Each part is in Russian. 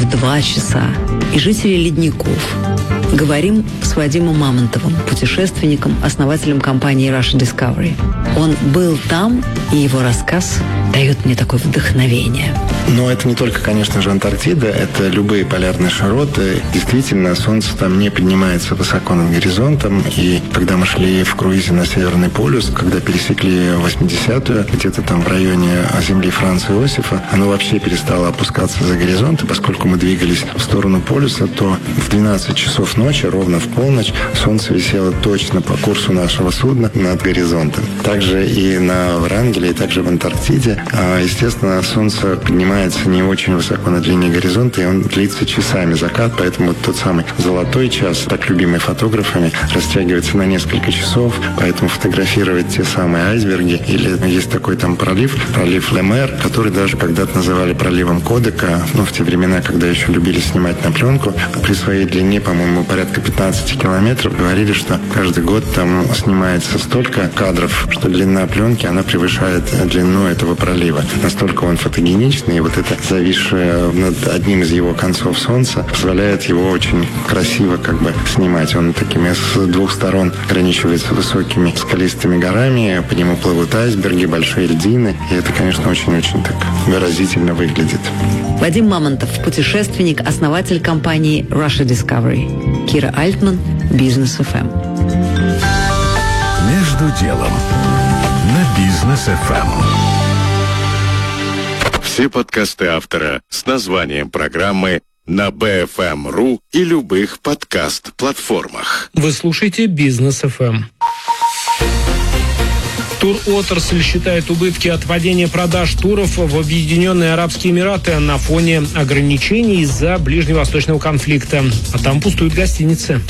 в 2 часа. И жители ледников. Говорим с Вадимом Мамонтовым, путешественником, основателем компании Russia Discovery. Он был там, и его рассказ дает мне такое вдохновение. Но это не только, конечно же, Антарктида, это любые полярные широты. Действительно, солнце там не поднимается высоко над горизонтом. И когда мы шли в круизе на Северный полюс, когда пересекли 80-ю, где-то там в районе земли Франца Иосифа, оно вообще перестало опускаться за горизонт. И поскольку мы двигались в сторону полюса, то в 12 часов ночи, ровно в полночь, солнце висело точно по курсу нашего судна над горизонтом. Также и на Врангеле, и также в Антарктиде. Естественно, солнце поднимается не очень высоко над линией горизонта, и он длится часами закат, поэтому тот самый золотой час, так любимый фотографами, растягивается на несколько часов, поэтому фотографировать те самые айсберги, или есть такой там пролив Лемер, который даже когда-то называли проливом Кодека, в те времена, когда еще любили снимать на пленку, при своей длине, по-моему, порядка 15 километров, говорили, что каждый год там снимается столько кадров, что длина пленки, она превышает длину этого пролива. Настолько он фотогеничный, и вот это зависшее над одним из его концов солнца позволяет его очень красиво снимать. Он такими с 2 сторон ограничивается высокими скалистыми горами, по нему плывут айсберги, большие льдины, и это, конечно, очень-очень так выразительно выглядит. Вадим Мамонтов, путешественник, основатель компании Russia Discovery. Кира Альтман, Бизнес ФМ. Между делом на Бизнес ФМ. Все подкасты автора с названием программы на BFM.ru и любых подкаст-платформах. Вы слушаете Бизнес ФМ. Туротрасль считает убытки от падения продаж туров в Объединенные Арабские Эмираты на фоне ограничений из-за ближневосточного конфликта. А там пустуют гостиницы.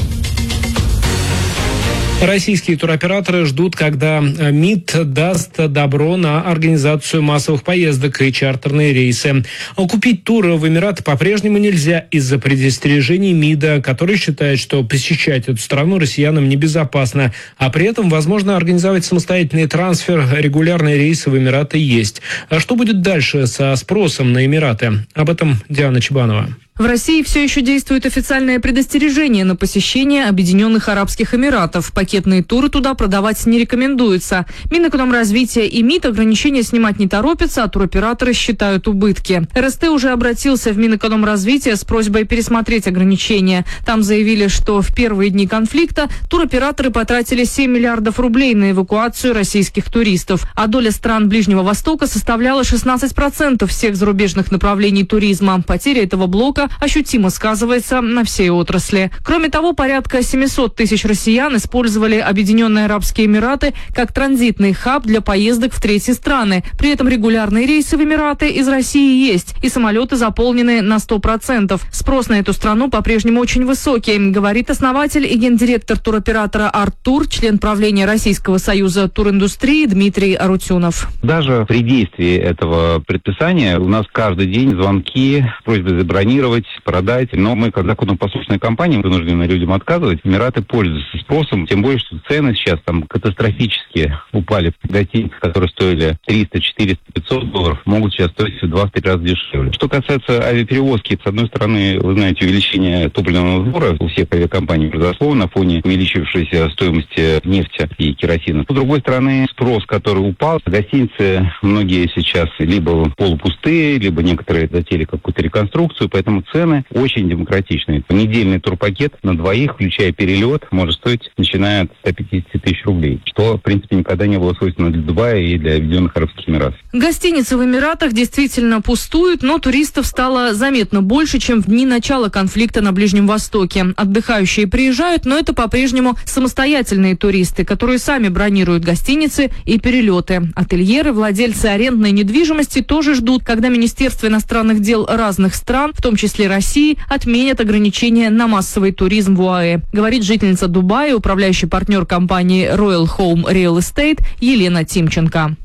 Российские туроператоры ждут, когда МИД даст добро на организацию массовых поездок и чартерные рейсы. А купить туры в Эмираты по-прежнему нельзя из-за предостережений МИДа, который считает, что посещать эту страну россиянам небезопасно. А при этом возможно организовать самостоятельный трансфер, регулярные рейсы в Эмираты есть. А что будет дальше со спросом на Эмираты? Об этом Диана Чебанова. В России все еще действует официальное предостережение на посещение Объединенных Арабских Эмиратов. Пакетные туры туда продавать не рекомендуется. Минэкономразвития и МИД ограничения снимать не торопятся, а туроператоры считают убытки. РСТ уже обратился в Минэкономразвития с просьбой пересмотреть ограничения. Там заявили, что в первые дни конфликта туроператоры потратили 7 миллиардов рублей на эвакуацию российских туристов, а доля стран Ближнего Востока составляла 16% всех зарубежных направлений туризма. Потеря этого блока ощутимо сказывается на всей отрасли. Кроме того, порядка 700 тысяч россиян использовали Объединенные Арабские Эмираты как транзитный хаб для поездок в третьи страны. При этом регулярные рейсы в Эмираты из России есть, и самолеты заполнены на 100%. Спрос на эту страну по-прежнему очень высокий, говорит основатель и гендиректор туроператора «Арттур», член правления Российского союза туриндустрии Дмитрий Арутюнов. Даже при действии этого предписания у нас каждый день звонки с просьбой забронировать, продать. Но мы, как законопослушная компания, вынуждены людям отказывать. Эмираты пользуются спросом, тем более, что цены сейчас там катастрофически упали. Гостиницы, которые стоили 300, 400, 500 долларов, могут сейчас стоить в 2-3 раза дешевле. Что касается авиаперевозки, с одной стороны, вы знаете, увеличение топливного сбора у всех авиакомпаний произошло на фоне увеличившейся стоимости нефти и керосина. С другой стороны, спрос, который упал, гостиницы многие сейчас либо полупустые, либо некоторые затеяли какую-то реконструкцию, поэтому цены очень демократичные. Недельный турпакет на двоих, включая перелет, может стоить, начиная от 150 тысяч рублей, что, в принципе, никогда не было свойственно для Дубая и для Объединенных Арабских Эмиратов. Гостиницы в Эмиратах действительно пустуют, но туристов стало заметно больше, чем в дни начала конфликта на Ближнем Востоке. Отдыхающие приезжают, но это по-прежнему самостоятельные туристы, которые сами бронируют гостиницы и перелеты. Ательеры, владельцы арендной недвижимости тоже ждут, когда Министерство иностранных дел разных стран, в том числе России, отменят ограничения на массовый туризм в УАЭ, говорит жительница Дубая, управляющий партнер компании Royal Home Real Estate Елена Тимченко.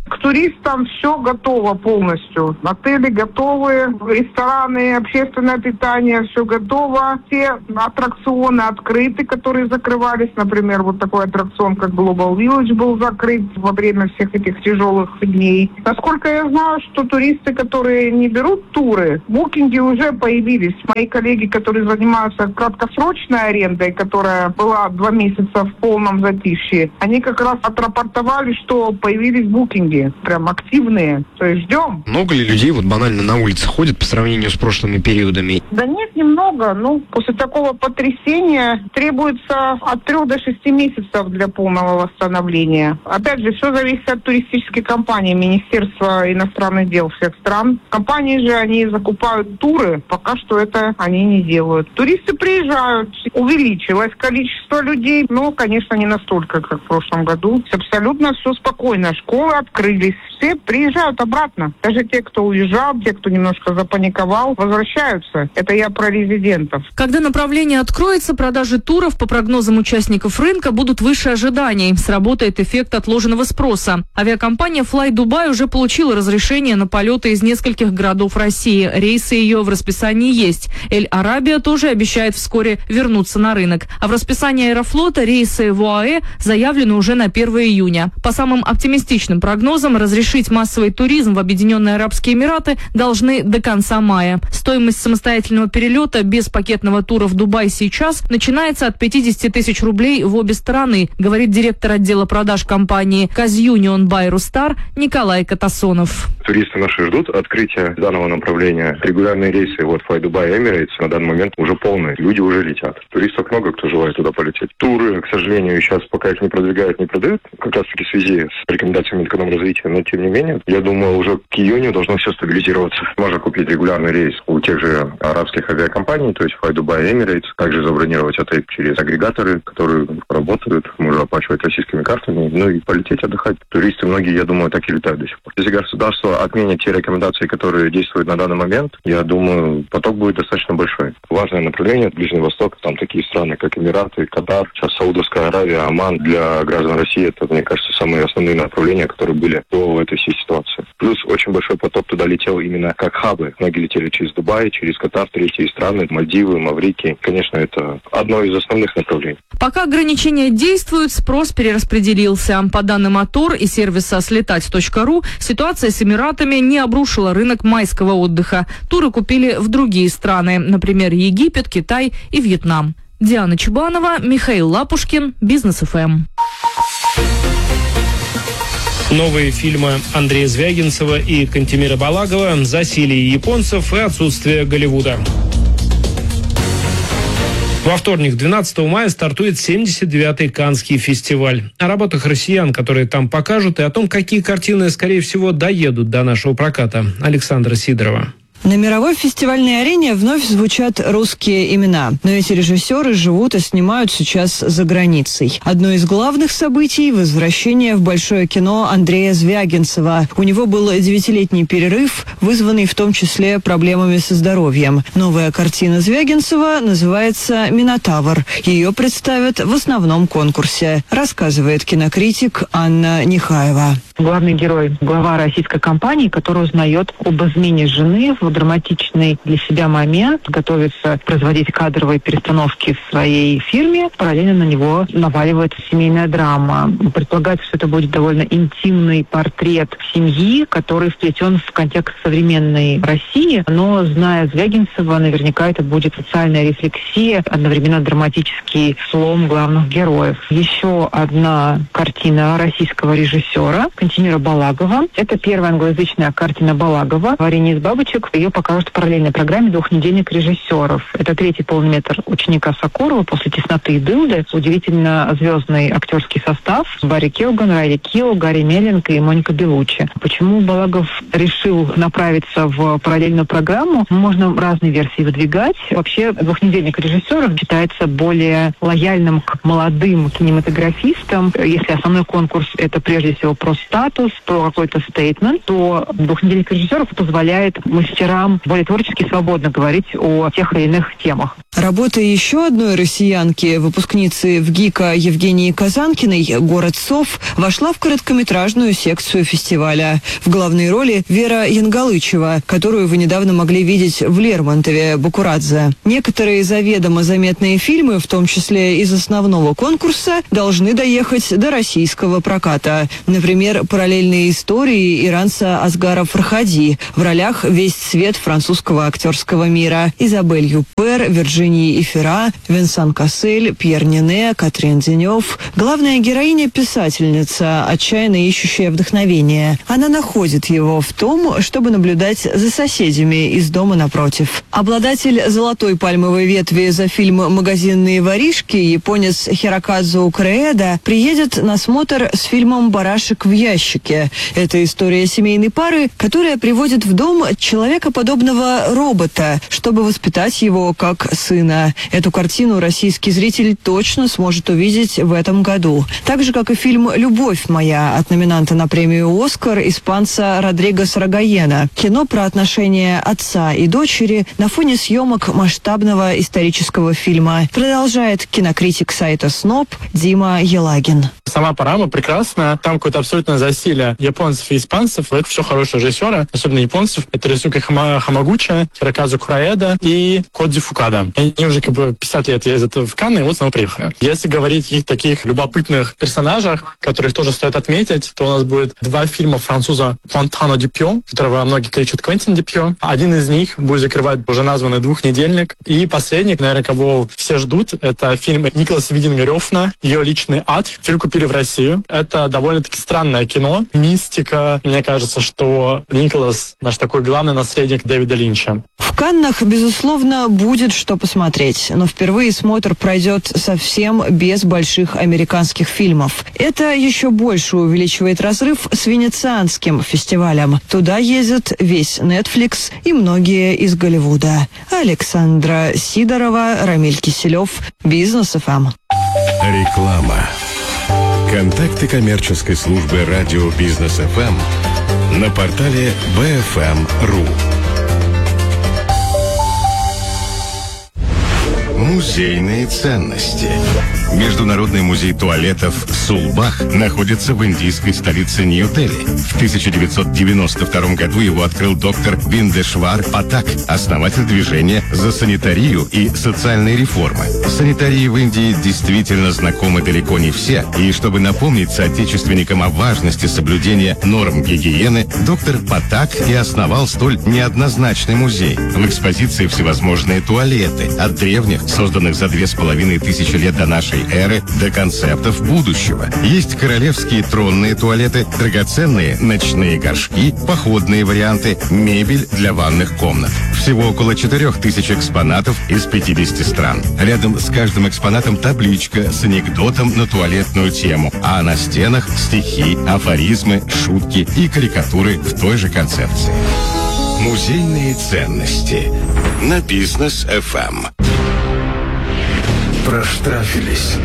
К туристам все готово полностью. Отели готовы, рестораны, общественное питание, все готово. Все аттракционы открыты, которые закрывались. Например, вот такой аттракцион, как Global Village, был закрыт во время всех этих тяжелых дней. Насколько я знаю, что туристы, которые не берут туры, букинги уже появились. Мои коллеги, которые занимаются краткосрочной арендой, которая была 2 месяца в полном затишье, они как раз отрапортовали, что появились букинги, прям активные. То есть ждем. Много ли людей вот банально на улице ходят по сравнению с прошлыми периодами? Да нет, немного. После такого потрясения требуется от 3 до 6 месяцев для полного восстановления. Опять же, все зависит от туристической компании, Министерства иностранных дел всех стран. Компании же, они закупают туры, пока что это они не делают. Туристы приезжают, увеличилось количество людей, но, конечно, не настолько, как в прошлом году. Абсолютно все спокойно. Школы открылись, все приезжают обратно. Даже те, кто уезжал, те, кто немножко запаниковал, возвращаются. Это я про резидентов. Когда направление откроется, продажи туров, по прогнозам участников рынка, будут выше ожиданий. Сработает эффект отложенного спроса. Авиакомпания Fly Dubai уже получила разрешение на полеты из нескольких городов России. Рейсы ее в расписании есть. Эль-Арабия тоже обещает вскоре вернуться на рынок. А в расписании Аэрофлота рейсы в ОАЭ заявлены уже на 1 июня. По самым оптимистичным прогнозам, разрешить массовый туризм в Объединенные Арабские Эмираты должны до конца мая. Стоимость самостоятельного перелета без пакетного тура в Дубай сейчас начинается от 50 тысяч рублей в обе стороны, говорит директор отдела продаж компании Казюнион Бай Рустар Николай Катасонов. Туристы наши ждут открытия данного направления. Регулярные рейсы Fly Dubai Emirates на данный момент уже полные. Люди уже летят. Туристов много, кто желает туда полететь. Туры, к сожалению, сейчас пока их не продвигают, не продают, как раз таки в связи с рекомендациями Минэкономразвития. Но тем не менее, я думаю, уже к июню должно все стабилизироваться. Можно купить регулярный рейс у тех же арабских авиакомпаний, то есть Fly Dubai Emirates, также забронировать отель через агрегаторы, которые работают, можно оплачивать российскими картами, и полететь отдыхать. Туристы многие, я думаю, так и летают до сих пор. Если государство отменит те рекомендации, которые действуют на данный момент, я думаю, поток будет достаточно большой. Важное направление – Ближний Восток, там такие страны, как Эмираты, Катар, сейчас Саудовская Аравия, Оман. Для граждан России это, мне кажется, самые основные направления, которые были до этой всей ситуации. Плюс очень большой поток туда летел именно как хабы. Многие летели через Дубай, через Катар, третьи страны, Мальдивы, Маврикий. Конечно, это одно из основных направлений. Пока ограничения действуют, спрос перераспределился. По данным АТОР и сервиса слетать.ру, ситуация с Эмиратами не обрушила рынок майского отдыха. Туры купили в другие страны, например, Египет, Китай и Вьетнам. Диана Чубанова, Михаил Лапушкин, Бизнес ФМ. Новые фильмы Андрея Звягинцева и Кантемира Балагова, засилие японцев и отсутствие Голливуда. Во вторник, 12 мая, стартует 79-й Каннский фестиваль. О работах россиян, которые там покажут, и о том, какие картины, скорее всего, доедут до нашего проката. Александра Сидорова. На мировой фестивальной арене вновь звучат русские имена. Но эти режиссеры живут и снимают сейчас за границей. Одно из главных событий – возвращение в большое кино Андрея Звягинцева. У него был 9-летний перерыв, вызванный в том числе проблемами со здоровьем. Новая картина Звягинцева называется «Минотавр». Ее представят в основном конкурсе, рассказывает кинокритик Анна Нехаева. Главный герой – глава российской компании, который узнает об измене жены в драматичный для себя момент, готовится производить кадровые перестановки в своей фирме, параллельно на него наваливается семейная драма. Предполагается, что это будет довольно интимный портрет семьи, который вплетен в контекст современной России, но, зная Звягинцева, наверняка это будет социальная рефлексия, одновременно драматический слом главных героев. Еще одна картина российского режиссера Кантемира Балагова. Это первая англоязычная картина Балагова «Варенье из бабочек». Ее покажут в параллельной программе «Двухнедельник режиссеров». Это 3-й полный метр ученика Сокурова после «Тесноты и дылды». Удивительно звездный актерский состав. Барри Килган, Райли Кио, Гарри Меллинг и Моника Белуччи. Почему Балагов решил направиться в параллельную программу? Можно разные версии выдвигать. Вообще, «Двухнедельник режиссеров» считается более лояльным к молодым кинематографистам. Если основной конкурс – это прежде всего просто статус, то какой-то стейтмент, то двухнедельник режиссеров позволяет мастерам более творчески свободно говорить о тех или иных темах. Работа еще одной россиянки, выпускницы ВГИКа Евгении Казанкиной «Город сов», вошла в короткометражную секцию фестиваля. В главной роли Вера Янгалычева, которую вы недавно могли видеть в Лермонтове Бакурадзе. Некоторые заведомо заметные фильмы, в том числе из основного конкурса, должны доехать до российского проката. Например, «Параллельные истории» иранца Асгара Фархади. В ролях весь цвет французского актерского мира. Изабель Юпер, Вирджиния Ифера, Винсан Кассель, Пьер Нине, Катрин Денев. Главная героиня – писательница, отчаянно ищущая вдохновение. Она находит его в том, чтобы наблюдать за соседями из дома напротив. Обладатель золотой пальмовой ветви за фильм «Магазинные воришки» японец Хирокадзу Креэда приедет на смотр с фильмом «Барашек в ящике». Это история семейной пары, которая приводит в дом человекоподобного робота, чтобы воспитать его как сына. Эту картину российский зритель точно сможет увидеть в этом году. Так же, как и фильм «Любовь моя» от номинанта на премию «Оскар» испанца Родриго Сарагоена. Кино про отношения отца и дочери на фоне съемок масштабного исторического фильма. Продолжает кинокритик сайта СНОП Дима Елагин. Сама программа прекрасная. Там какое-то абсолютное засилие японцев и испанцев. Это все хорошие режиссеры, особенно японцев. Это Рисуки Хамагучи, Хирокадзу Кураэда и Кодзи Фукада. Они уже 50 лет ездят в Канны, и вот снова приехали. Если говорить о каких-то таких любопытных персонажах, которых тоже стоит отметить, то у нас будет 2 фильма француза Квантано Дюпьо, которого многие кричат Квентин Дюпьо. Один из них будет закрывать уже названный «Двухнедельник». И последний, наверное, кого все ждут, это фильм Николаса Виндинга-Рёфна «Ее личный ад». Фильм купили в Россию. Это довольно-таки странное кино. Мистика. Мне кажется, что Николас наш такой главный наследник Дэвида Линча. В Каннах, безусловно, будет что посмотреть, но впервые смотр пройдет совсем без больших американских фильмов. Это еще больше увеличивает разрыв с Венецианским фестивалем. Туда ездят весь Netflix и многие из Голливуда. Александра Сидорова, Рамиль Киселев, Бизнес ФМ. Реклама. Контакты коммерческой службы радио Бизнес ФМ на портале bfm.ru. Музейные ценности. Международный музей туалетов «Сулбах» находится в индийской столице Нью-Дели. В 1992 году его открыл доктор Биндешвар Патак, основатель движения за санитарию и социальные реформы. Санитарии в Индии действительно знакомы далеко не все, и чтобы напомнить соотечественникам о важности соблюдения норм гигиены, доктор Патак и основал столь неоднозначный музей. В экспозиции всевозможные туалеты, от древних, созданных за 2500 лет до нашей эры, до концептов будущего. Есть королевские тронные туалеты, драгоценные ночные горшки, походные варианты, мебель для ванных комнат. Всего около 4000 экспонатов из 50 стран. Рядом с каждым экспонатом табличка с анекдотом на туалетную тему, а на стенах стихи, афоризмы, шутки и карикатуры в той же концепции. Музейные ценности на Бизнес ФМ. Проштрафились.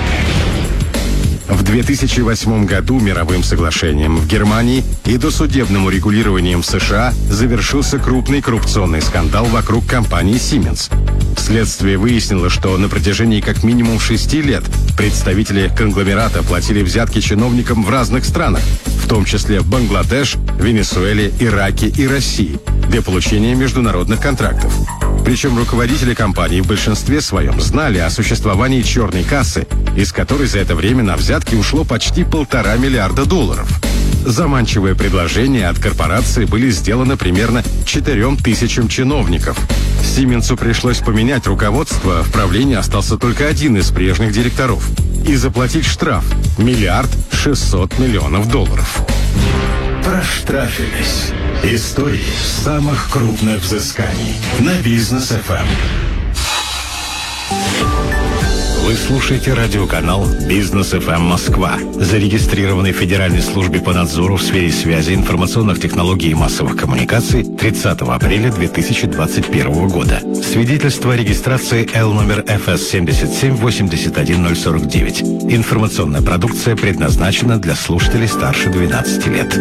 В 2008 году мировым соглашением в Германии и досудебным урегулированием в США завершился крупный коррупционный скандал вокруг компании Siemens. Следствие выяснило, что на протяжении как минимум 6 лет представители конгломерата платили взятки чиновникам в разных странах, в том числе в Бангладеш, Венесуэле, Ираке и России, для получения международных контрактов. Причем руководители компании в большинстве своем знали о существовании черной кассы, из которой за это время на взятки ушло почти $1,5 миллиарда. Заманчивые предложения от корпорации были сделаны примерно 4000 чиновников. Сименсу пришлось поменять руководство, в правлении остался только один из прежних директоров. И заплатить штраф – $1 600 000 000. Проштрафились. Истории самых крупных взысканий на Бизнес ФМ. Вы слушаете радиоканал «Бизнес ФМ Москва», зарегистрированный в Федеральной службе по надзору в сфере связи, информационных технологий и массовых коммуникаций 30 апреля 2021 года. Свидетельство о регистрации Л номер ФС 7781049. Информационная продукция предназначена для слушателей старше 12 лет.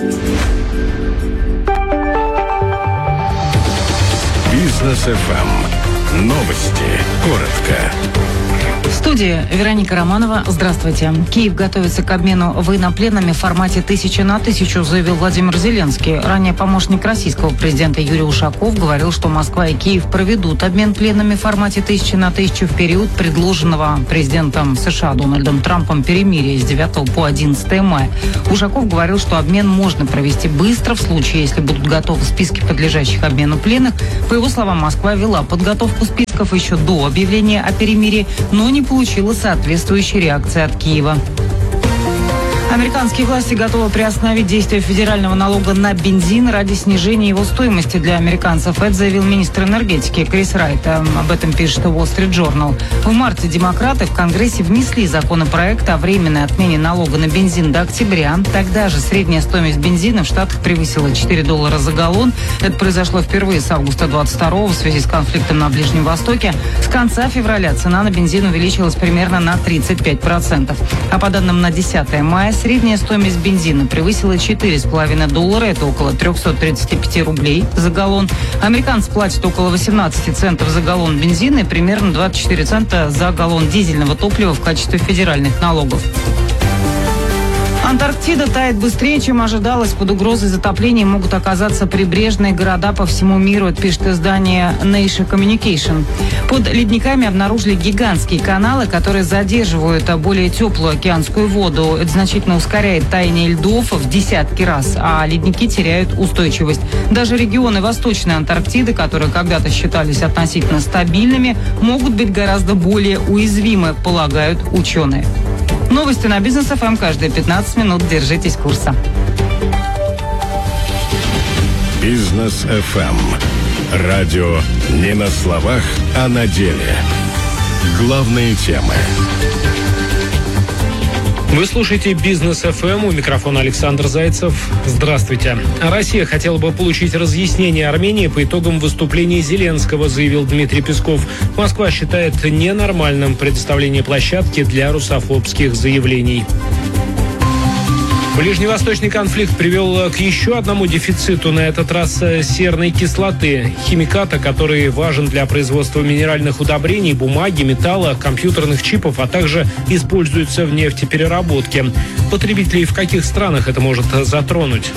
Бизнес ФМ. Новости. Коротко. В студии Вероника Романова. Здравствуйте. Киев готовится к обмену военнопленными в формате 1000 на 1000, заявил Владимир Зеленский. Ранее помощник российского президента Юрий Ушаков говорил, что Москва и Киев проведут обмен пленными в формате 1000 на 1000 в период предложенного президентом США Дональдом Трампом перемирия с 9 по 11 мая. Ушаков говорил, что обмен можно провести быстро в случае, если будут готовы списки подлежащих обмену пленных. По его словам, Москва вела подготовку списков еще до объявления о перемирии, но не получила соответствующей реакции от Киева. Американские власти готовы приостановить действие федерального налога на бензин ради снижения его стоимости для американцев. Это заявил министр энергетики Крис Райт. Об этом пишет Wall Street Journal. В марте демократы в Конгрессе внесли законопроект о временной отмене налога на бензин до октября. Тогда же средняя стоимость бензина в Штатах превысила $4 за галлон. Это произошло впервые с августа 22-го в связи с конфликтом на Ближнем Востоке. С конца февраля цена на бензин увеличилась примерно на 35%. А по данным на 10 мая средняя стоимость бензина превысила $4,5. Это около 335 рублей за галлон. Американцы платят около 18 центов за галлон бензина и примерно 24 цента за галлон дизельного топлива в качестве федеральных налогов. Антарктида тает быстрее, чем ожидалось. Под угрозой затопления могут оказаться прибрежные города по всему миру, это пишет издание Nature Communication. Под ледниками обнаружили гигантские каналы, которые задерживают более теплую океанскую воду. Это значительно ускоряет таяние льдов в десятки раз, а ледники теряют устойчивость. Даже регионы Восточной Антарктиды, которые когда-то считались относительно стабильными, могут быть гораздо более уязвимы, полагают ученые. Новости на Бизнес ФМ каждые 15 минут. Держитесь курса. Бизнес ФМ. Радио не на словах, а на деле. Главные темы. Вы слушаете «Бизнес ФМ», у микрофона Александр Зайцев. Здравствуйте. Россия хотела бы получить разъяснение Армении по итогам выступления Зеленского, заявил Дмитрий Песков. Москва считает ненормальным предоставление площадки для русофобских заявлений. Ближневосточный конфликт привел к еще одному дефициту, на этот раз серной кислоты, химиката, который важен для производства минеральных удобрений, бумаги, металла, компьютерных чипов, а также используется в нефтепереработке. Потребителей в каких странах это может затронуть?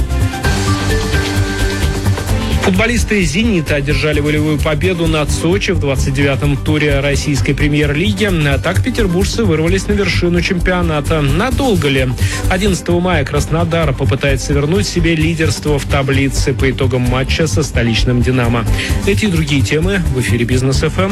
Футболисты «Зенита» одержали волевую победу над Сочи в 29-м туре российской премьер-лиги. А так петербуржцы вырвались на вершину чемпионата. Надолго ли? 11 мая Краснодар попытается вернуть себе лидерство в таблице по итогам матча со столичным «Динамо». Эти и другие темы в эфире «Бизнес ФМ».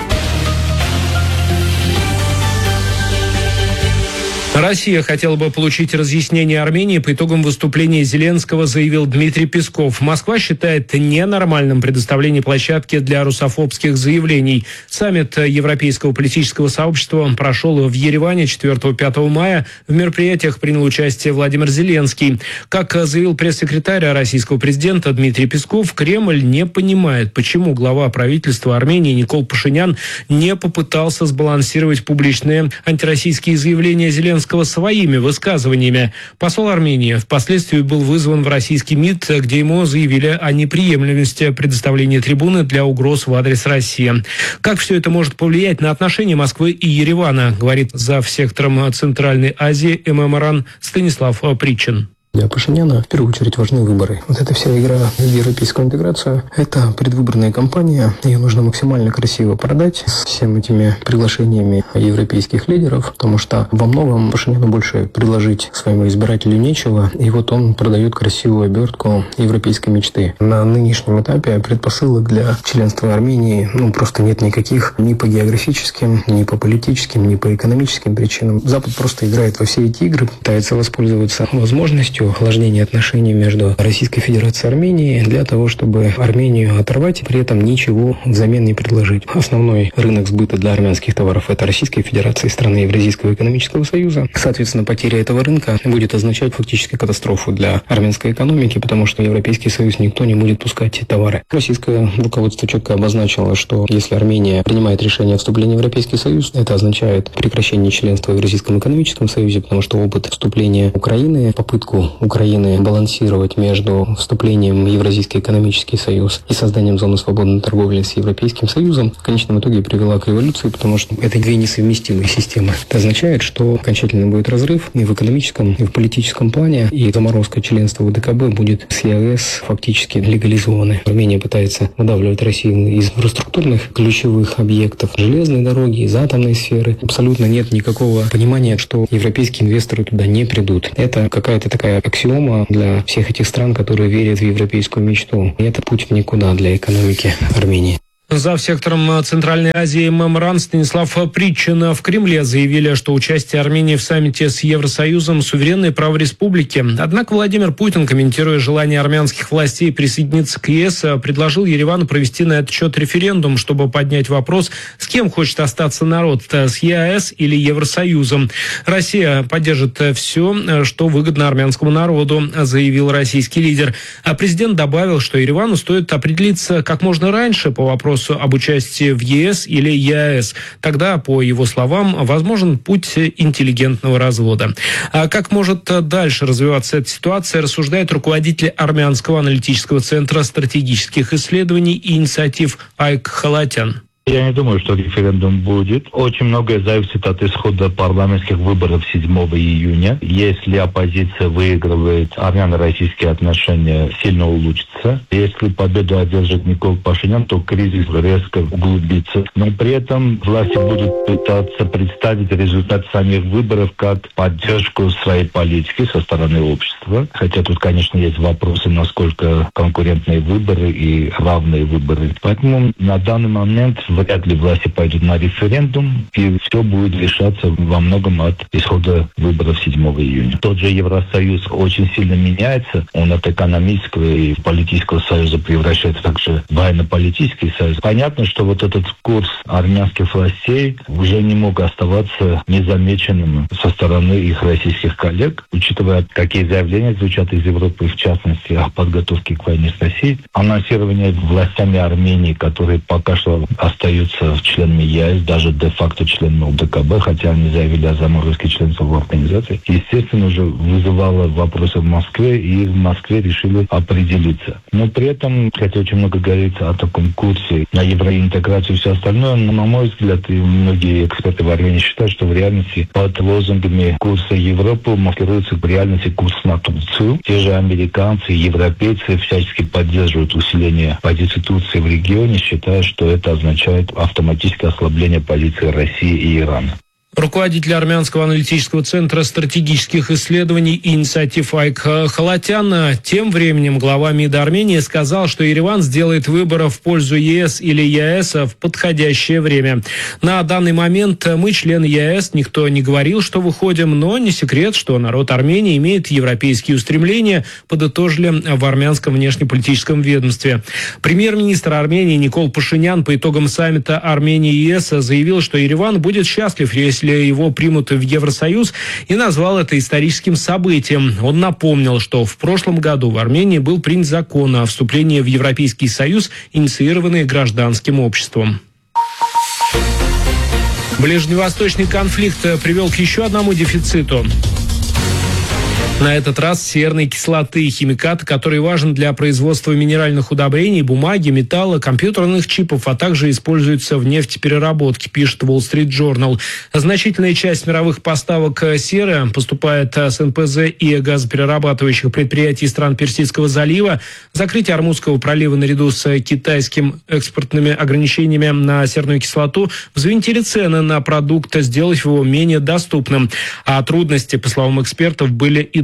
Россия хотела бы получить разъяснение Армении по итогам выступления Зеленского, заявил Дмитрий Песков. Москва считает ненормальным предоставление площадки для русофобских заявлений. Саммит Европейского политического сообщества прошел в Ереване 4-5 мая. В мероприятиях принял участие Владимир Зеленский. Как заявил пресс-секретарь российского президента Дмитрий Песков, Кремль не понимает, почему глава правительства Армении Никол Пашинян не попытался сбалансировать публичные антироссийские заявления Зеленского своими высказываниями. Посол Армении впоследствии был вызван в российский МИД, где ему заявили о неприемлемости предоставления трибуны для угроз в адрес России. Как все это может повлиять на отношения Москвы и Еревана, говорит завсектором Центральной Азии ММРАН Станислав Притчин. Для Пашиняна в первую очередь важны выборы. Вот эта вся игра в европейскую интеграцию – это предвыборная кампания. Ее нужно максимально красиво продать с всеми этими приглашениями европейских лидеров, потому что во многом Пашиняну больше предложить своему избирателю нечего, и вот он продает красивую обертку европейской мечты. На нынешнем этапе предпосылок для членства Армении просто нет никаких ни по географическим, ни по политическим, ни по экономическим причинам. Запад просто играет во все эти игры, пытается воспользоваться возможностью полностью охлаждение отношений между Российской Федерацией и Арменией для того, чтобы Армению оторвать, при этом ничего взамен не предложить. Основной рынок сбыта для армянских товаров – это Российская Федерация, страны Евразийского экономического союза. Соответственно, потеря этого рынка будет означать фактически катастрофу для армянской экономики, потому что Европейский Союз никто не будет пускать эти товары. Российское руководство четко обозначило, что если Армения принимает решение о вступлении в Европейский Союз, это означает прекращение членства в Евразийском экономическом союзе, потому что опыт вступления Украины, попытку Украины балансировать между вступлением в Евразийский экономический союз и созданием зоны свободной торговли с Европейским Союзом в конечном итоге привела к революции, потому что это две несовместимые системы. Это означает, что окончательно будет разрыв и в экономическом, и в политическом плане, и заморозка членства в ДКБ будет с ЕАЭС фактически легализованы. Армения пытается выдавливать Россию из инфраструктурных ключевых объектов, железной дороги, из атомной сферы. Абсолютно нет никакого понимания, что европейские инвесторы туда не придут. Это какая-то такая аксиома для всех этих стран, которые верят в европейскую мечту. И это путь в никуда для экономики Армении. Завсектором Центральной Азии ММРАН Станислав Притчин в Кремле заявили, что участие Армении в саммите с Евросоюзом – суверенное право республики. Однако Владимир Путин, комментируя желание армянских властей присоединиться к ЕС, предложил Еревану провести на этот счет референдум, чтобы поднять вопрос, с кем хочет остаться народ – с ЕАЭС или Евросоюзом. Россия поддержит все, что выгодно армянскому народу, заявил российский лидер. А президент добавил, что Еревану стоит определиться как можно раньше по вопросу об участии в ЕС или ЕАЭС. Тогда, по его словам, возможен путь интеллигентного развода. А как может дальше развиваться эта ситуация, рассуждает руководитель Армянского аналитического центра стратегических исследований и инициатив Айк Халатян. Я не думаю, что референдум будет. Очень многое зависит от исхода парламентских выборов 7 июня. Если оппозиция выигрывает, армяно-российские отношения сильно улучшатся. Если победу одержит Никол Пашинян, то кризис резко углубится. Но при этом власти будут пытаться представить результат самих выборов как поддержку своей политики со стороны общества. Хотя тут, конечно, есть вопросы, насколько конкурентные выборы и равные выборы. Поэтому на данный момент вряд ли власти пойдут на референдум, и все будет решаться во многом от исхода выборов 7 июня. Тот же Евросоюз очень сильно меняется. Он от экономического и политического союза превращается также в военно-политический союз. Понятно, что вот этот курс армянских властей уже не мог оставаться незамеченным со стороны их российских коллег, учитывая, какие заявления звучат из Европы, в частности, о подготовке к войне с Россией. Анонсирование властями Армении, которые пока что остаются членами ЕАЭС, даже де-факто членами ДКБ, хотя они заявили о заморозке членства в организации, естественно, уже вызывало вопросы в Москве, и в Москве решили определиться. Но при этом, хотя очень много говорится о таком курсе на евроинтеграцию и все остальное, но, на мой взгляд, и многие эксперты в Армении считают, что в реальности под лозунгами курса Европы маскируется в реальности курс на Турцию. Те же американцы и европейцы всячески поддерживают усиление позиции Турции в регионе, считая, что это означает автоматическое ослабление позиции России и Ирана. Руководитель Армянского аналитического центра стратегических исследований и инициатив Айк Халатян. Тем временем глава МИДа Армении сказал, что Ереван сделает выбор в пользу ЕС или ЕАЭС в подходящее время. На данный момент мы члены ЕАЭС, никто не говорил, что выходим, но не секрет, что народ Армении имеет европейские устремления, подытожили в армянском внешнеполитическом ведомстве. Премьер-министр Армении Никол Пашинян по итогам саммита Армении и ЕС заявил, что Ереван будет счастлив, если его примут в Евросоюз, и назвал это историческим событием. Он напомнил, что в прошлом году в Армении был принят закон о вступлении в Европейский Союз, инициированный гражданским обществом. Ближневосточный конфликт привел к еще одному дефициту. На этот раз серной кислоты, химикат, который важен для производства минеральных удобрений, бумаги, металла, компьютерных чипов, а также используется в нефтепереработке, пишет Wall Street Journal. Значительная часть мировых поставок серы поступает с НПЗ и газоперерабатывающих предприятий стран Персидского залива. Закрытие Ормузского пролива наряду с китайскими экспортными ограничениями на серную кислоту взвинтили цены на продукт, сделав его менее доступным. А трудности, по словам экспертов, были и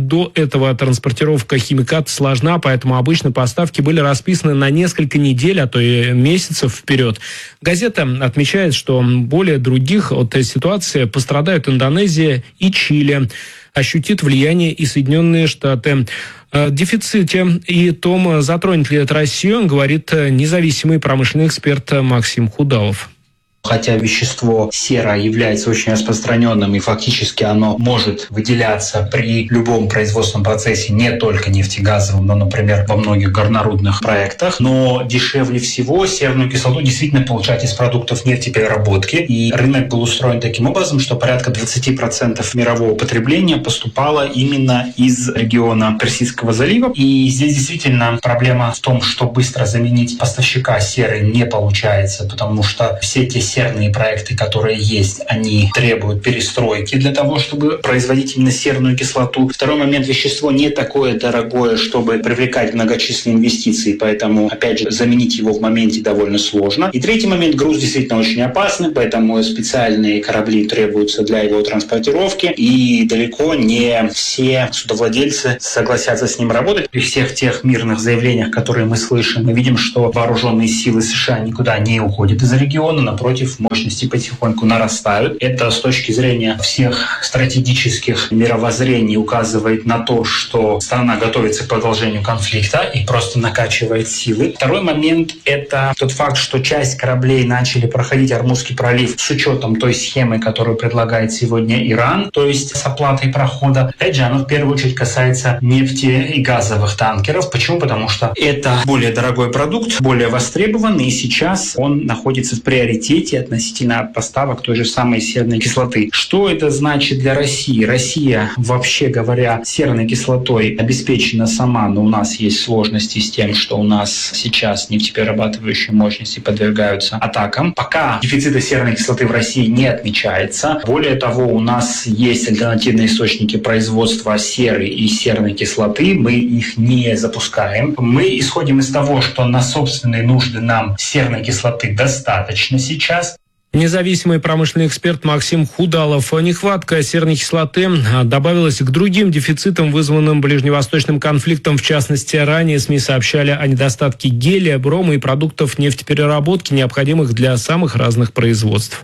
до этого транспортировка химиката сложна, поэтому обычно поставки были расписаны на несколько недель, а то и месяцев вперед. Газета отмечает, что более других от ситуации пострадают Индонезия и Чили. Ощутит влияние и Соединенные Штаты. О дефиците и том, затронет ли это Россию, говорит независимый промышленный эксперт Максим Худалов. Хотя вещество сера является очень распространенным и фактически оно может выделяться при любом производственном процессе, не только нефтегазовом, но, например, во многих горнорудных проектах. Но дешевле всего серную кислоту действительно получать из продуктов нефтепереработки. И рынок был устроен таким образом, что порядка 20% мирового потребления поступало именно из региона Персидского залива. И здесь действительно проблема в том, что быстро заменить поставщика серы не получается, потому что все те серные проекты, которые есть, они требуют перестройки для того, чтобы производить именно серную кислоту. Второй момент, вещество не такое дорогое, чтобы привлекать многочисленные инвестиции, поэтому, опять же, заменить его в моменте довольно сложно. И третий момент, груз действительно очень опасный, поэтому специальные корабли требуются для его транспортировки, и далеко не все судовладельцы согласятся с ним работать. При всех тех мирных заявлениях, которые мы слышим, мы видим, что вооруженные силы США никуда не уходят из региона, напротив, мощности потихоньку нарастают. Это с точки зрения всех стратегических мировоззрений указывает на то, что страна готовится к продолжению конфликта и просто накачивает силы. Второй момент – это тот факт, что часть кораблей начали проходить Ормузский пролив с учетом той схемы, которую предлагает сегодня Иран, то есть с оплатой прохода. Опять же, оно в первую очередь касается нефти и газовых танкеров. Почему? Потому что это более дорогой продукт, более востребованный, и сейчас он находится в приоритете относительно поставок той же самой серной кислоты. Что это значит для России? Россия, вообще говоря, серной кислотой обеспечена сама, но у нас есть сложности с тем, что у нас сейчас нефтеперерабатывающие мощности подвергаются атакам. Пока дефицита серной кислоты в России не отмечается. Более того, у нас есть альтернативные источники производства серы и серной кислоты. Мы их не запускаем. Мы исходим из того, что на собственные нужды нам серной кислоты достаточно сейчас. Независимый промышленный эксперт Максим Худалов. Нехватка серной кислоты добавилась к другим дефицитам, вызванным ближневосточным конфликтом. В частности, ранее СМИ сообщали о недостатке гелия, брома и продуктов нефтепереработки, необходимых для самых разных производств.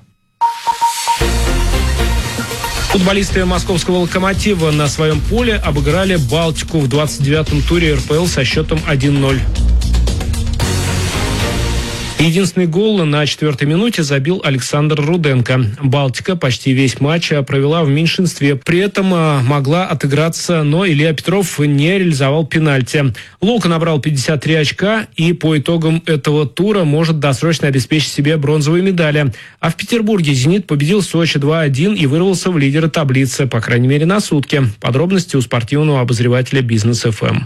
Футболисты московского «Локомотива» на своем поле обыграли «Балтику» в 29-м туре РПЛ со счетом 1-0. Единственный гол на 4-й минуте забил Александр Руденко. «Балтика» почти весь матч провела в меньшинстве. При этом могла отыграться, но Илья Петров не реализовал пенальти. «Локо» набрал 53 очка и по итогам этого тура может досрочно обеспечить себе бронзовые медали. А в Петербурге «Зенит» победил Сочи 2-1 и вырвался в лидеры таблицы, по крайней мере на сутки. Подробности у спортивного обозревателя «Бизнес ФМ».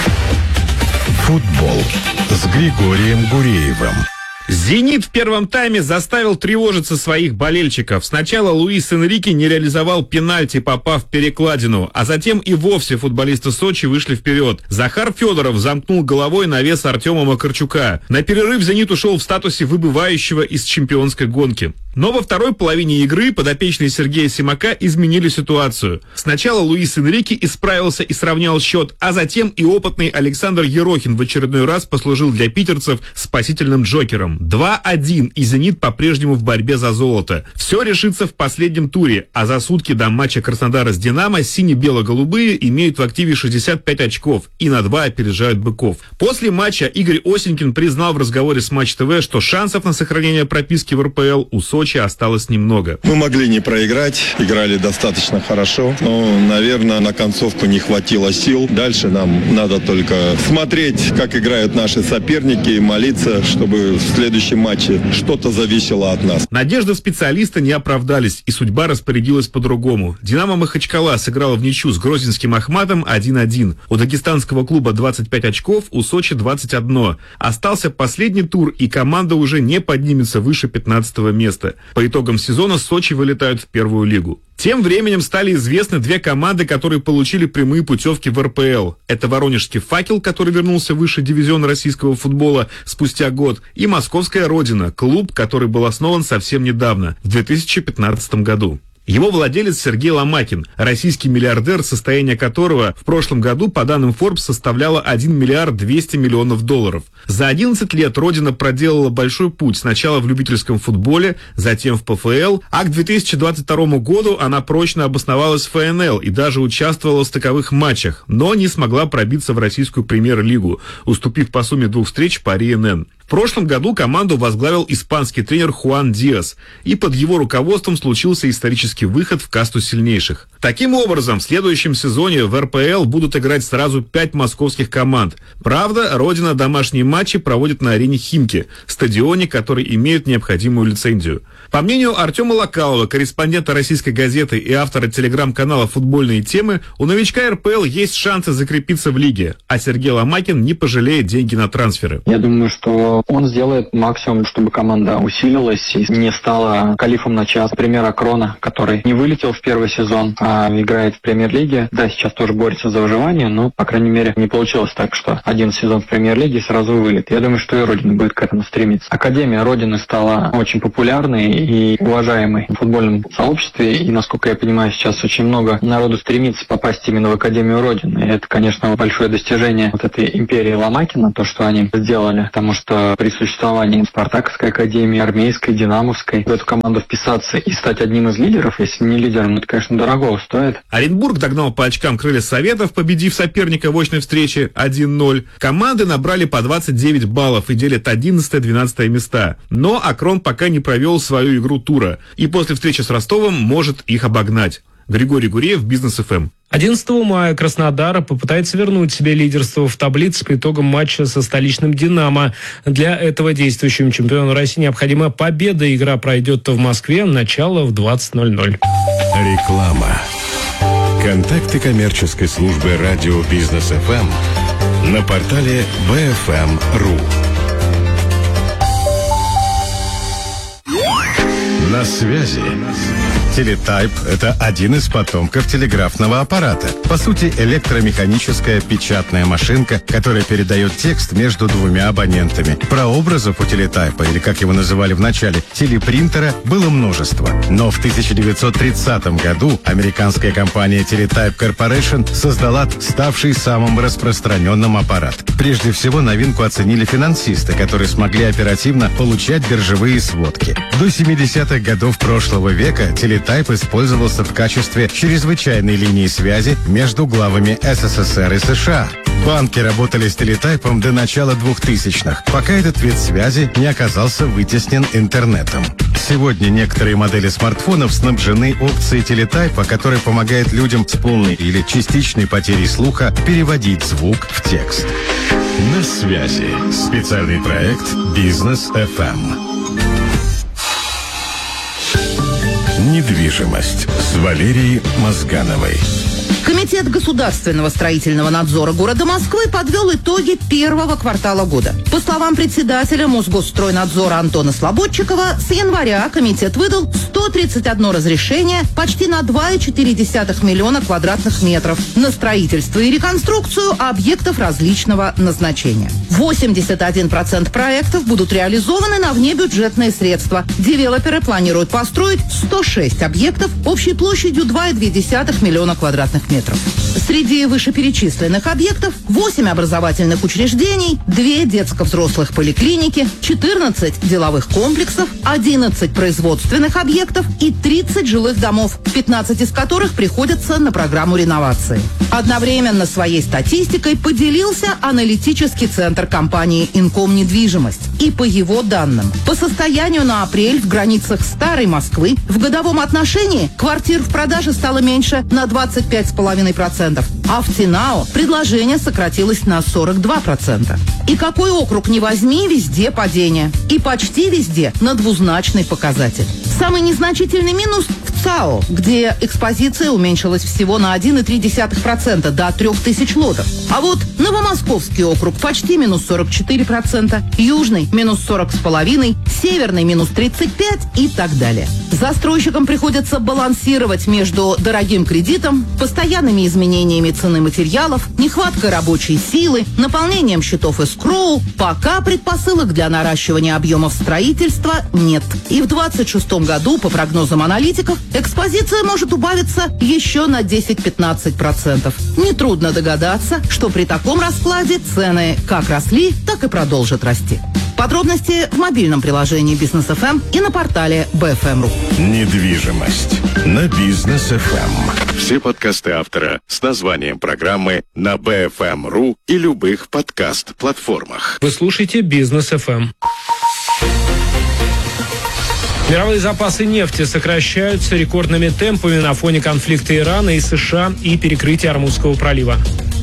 Футбол с Григорием Гуреевым. «Зенит» в первом тайме заставил тревожиться своих болельщиков. Сначала Луис Энрике не реализовал пенальти, попав в перекладину, а затем и вовсе футболисты Сочи вышли вперед. Захар Федоров замкнул головой навес Артема Макарчука. На перерыв «Зенит» ушел в статусе выбывающего из чемпионской гонки. Но во второй половине игры подопечные Сергея Симака изменили ситуацию. Сначала Луис Энрике исправился и сравнял счет, а затем и опытный Александр Ерохин в очередной раз послужил для питерцев спасительным джокером. 2-1, и «Зенит» по-прежнему в борьбе за золото. Все решится в последнем туре, а за сутки до матча Краснодара с «Динамо» сине-бело-голубые имеют в активе 65 очков и на 2 опережают «Быков». После матча Игорь Осенькин признал в разговоре с Матч ТВ, что шансов на сохранение прописки в РПЛ у Сочи осталось немного. Мы могли не проиграть, играли достаточно хорошо, но, наверное, на концовку не хватило сил. Дальше нам надо только смотреть, как играют наши соперники, и молиться, чтобы в следующем матче что-то зависело от нас. Надежды специалиста не оправдались, и судьба распорядилась по-другому. «Динамо» Махачкала сыграла в ничью с грозненским «Ахматом» 1-1. У дагестанского клуба 25 очков, у Сочи 21. Остался последний тур, и команда уже не поднимется выше 15-го места. По итогам сезона Сочи вылетают в первую лигу. Тем временем стали известны две команды, которые получили прямые путевки в РПЛ. Это воронежский «Факел», который вернулся выше дивизиона российского футбола спустя год, и московская «Родина», клуб, который был основан совсем недавно, в 2015 году. Его владелец Сергей Ломакин, российский миллиардер, состояние которого в прошлом году, по данным Forbes, составляло 1 миллиард 200 миллионов долларов. За 11 лет родина проделала большой путь. Сначала в любительском футболе, затем в ПФЛ, а к 2022 году она прочно обосновалась в ФНЛ и даже участвовала в стыковых матчах, но не смогла пробиться в российскую премьер-лигу, уступив по сумме 2 встреч Пари НН. В прошлом году команду возглавил испанский тренер Хуан Диас, и под его руководством случился исторический выход в касту сильнейших. Таким образом, в следующем сезоне в РПЛ будут играть сразу 5 московских команд. Правда, родина домашние матчи проводит на арене Химки, стадионе, который имеет необходимую лицензию. По мнению Артема Локалова, корреспондента «Российской газеты» и автора телеграм-канала «Футбольные темы», у новичка РПЛ есть шансы закрепиться в лиге, а Сергей Ломакин не пожалеет деньги на трансферы. Я думаю, что он сделает максимум, чтобы команда усилилась и не стала калифом на час. Пример Акрона, который не вылетел в первый сезон, а играет в премьер-лиге. Да, сейчас тоже борется за выживание, но, по крайней мере, не получилось так, что один сезон в премьер-лиге и сразу вылет. Я думаю, что и Родина будет к этому стремиться. Академия Родины стала очень популярной и уважаемой в футбольном сообществе, и, насколько я понимаю, сейчас очень много народу стремится попасть именно в Академию Родины. И это, конечно, большое достижение вот этой империи Ломакина, то, что они сделали, потому что при существовании Спартаковской академии, Армейской, Динамовской, в эту команду вписаться и стать одним из лидеров, если не лидером, это, конечно, дорого стоит. Оренбург догнал по очкам Крылья Советов, победив соперника в очной встрече 1-0. Команды набрали по 29 баллов и делят 11-12 места. Но Акрон пока не провел свою игру тура и после встречи с Ростовом может их обогнать. Григорий Гуреев, Бизнес ФМ. 11 мая Краснодар попытается вернуть себе лидерство в таблице по итогам матча со столичным «Динамо». Для этого действующему чемпиону России необходима победа. Игра пройдет в Москве, начало в 20:00. Реклама. Контакты коммерческой службы радио Бизнес ФМ на портале bfm.ru. На связи. Телетайп – это один из потомков телеграфного аппарата. По сути, электромеханическая печатная машинка, которая передает текст между двумя абонентами. Прообразов у телетайпа, или как его называли в начале, телепринтера, было множество. Но в 1930 году американская компания Teletype Corporation создала ставший самым распространенным аппарат. Прежде всего, новинку оценили финансисты, которые смогли оперативно получать биржевые сводки. До 70-х годов прошлого века Teletype использовался в качестве чрезвычайной линии связи между главами СССР и США. Банки работали с телетайпом до начала 2000-х, пока этот вид связи не оказался вытеснен интернетом. Сегодня некоторые модели смартфонов снабжены опцией телетайпа, которая помогает людям с полной или частичной потерей слуха переводить звук в текст. На связи. Специальный проект «Бизнес ФМ». Недвижимость с Валерией Мозгановой. Комитет государственного строительного надзора города Москвы подвел итоги первого квартала года. По словам председателя Мосгосстройнадзора Антона Слободчикова, с января комитет выдал 131 разрешение почти на 2,4 миллиона квадратных метров на строительство и реконструкцию объектов различного назначения. 81% проектов будут реализованы на внебюджетные средства. Девелоперы планируют построить 106 объектов общей площадью 2,2 миллиона квадратных метров. Среди вышеперечисленных объектов 8 образовательных учреждений, 2 детско-взрослых поликлиники, 14 деловых комплексов, 11 производственных объектов и 30 жилых домов, 15 из которых приходятся на программу реновации. Одновременно своей статистикой поделился аналитический центр компании «Инком Недвижимость». И по его данным, по состоянию на апрель в границах Старой Москвы в годовом отношении квартир в продаже стало меньше на 25,5%, а в Тинао предложение сократилось на 42%. И какой округ ни возьми, везде падение. И почти везде на двузначный показатель. Самый незначительный минус в ЦАО, где экспозиция уменьшилась всего на 1,3% до 3000 лотов. А вот Новомосковский округ почти минус 44%, Южный минус 40,5%, Северный минус 35% и так далее. Застройщикам приходится балансировать между дорогим кредитом, постоянными изменениями цены материалов, нехваткой рабочей силы, наполнением счетов эскроу. Пока предпосылок для наращивания объемов строительства нет. И в 2026 году, по прогнозам аналитиков, экспозиция может убавиться еще на 10-15%. Нетрудно догадаться, что при таком раскладе цены как росли, так и продолжат расти. Подробности в мобильном приложении Бизнес ФМ и на портале BFM.ru. Недвижимость на Бизнес ФМ. Все подкасты автора с названием программы на BFM.ru и любых подкаст-платформах. Вы слушаете Бизнес ФМ. Мировые запасы нефти сокращаются рекордными темпами на фоне конфликта Ирана и США и перекрытия Ормузского пролива.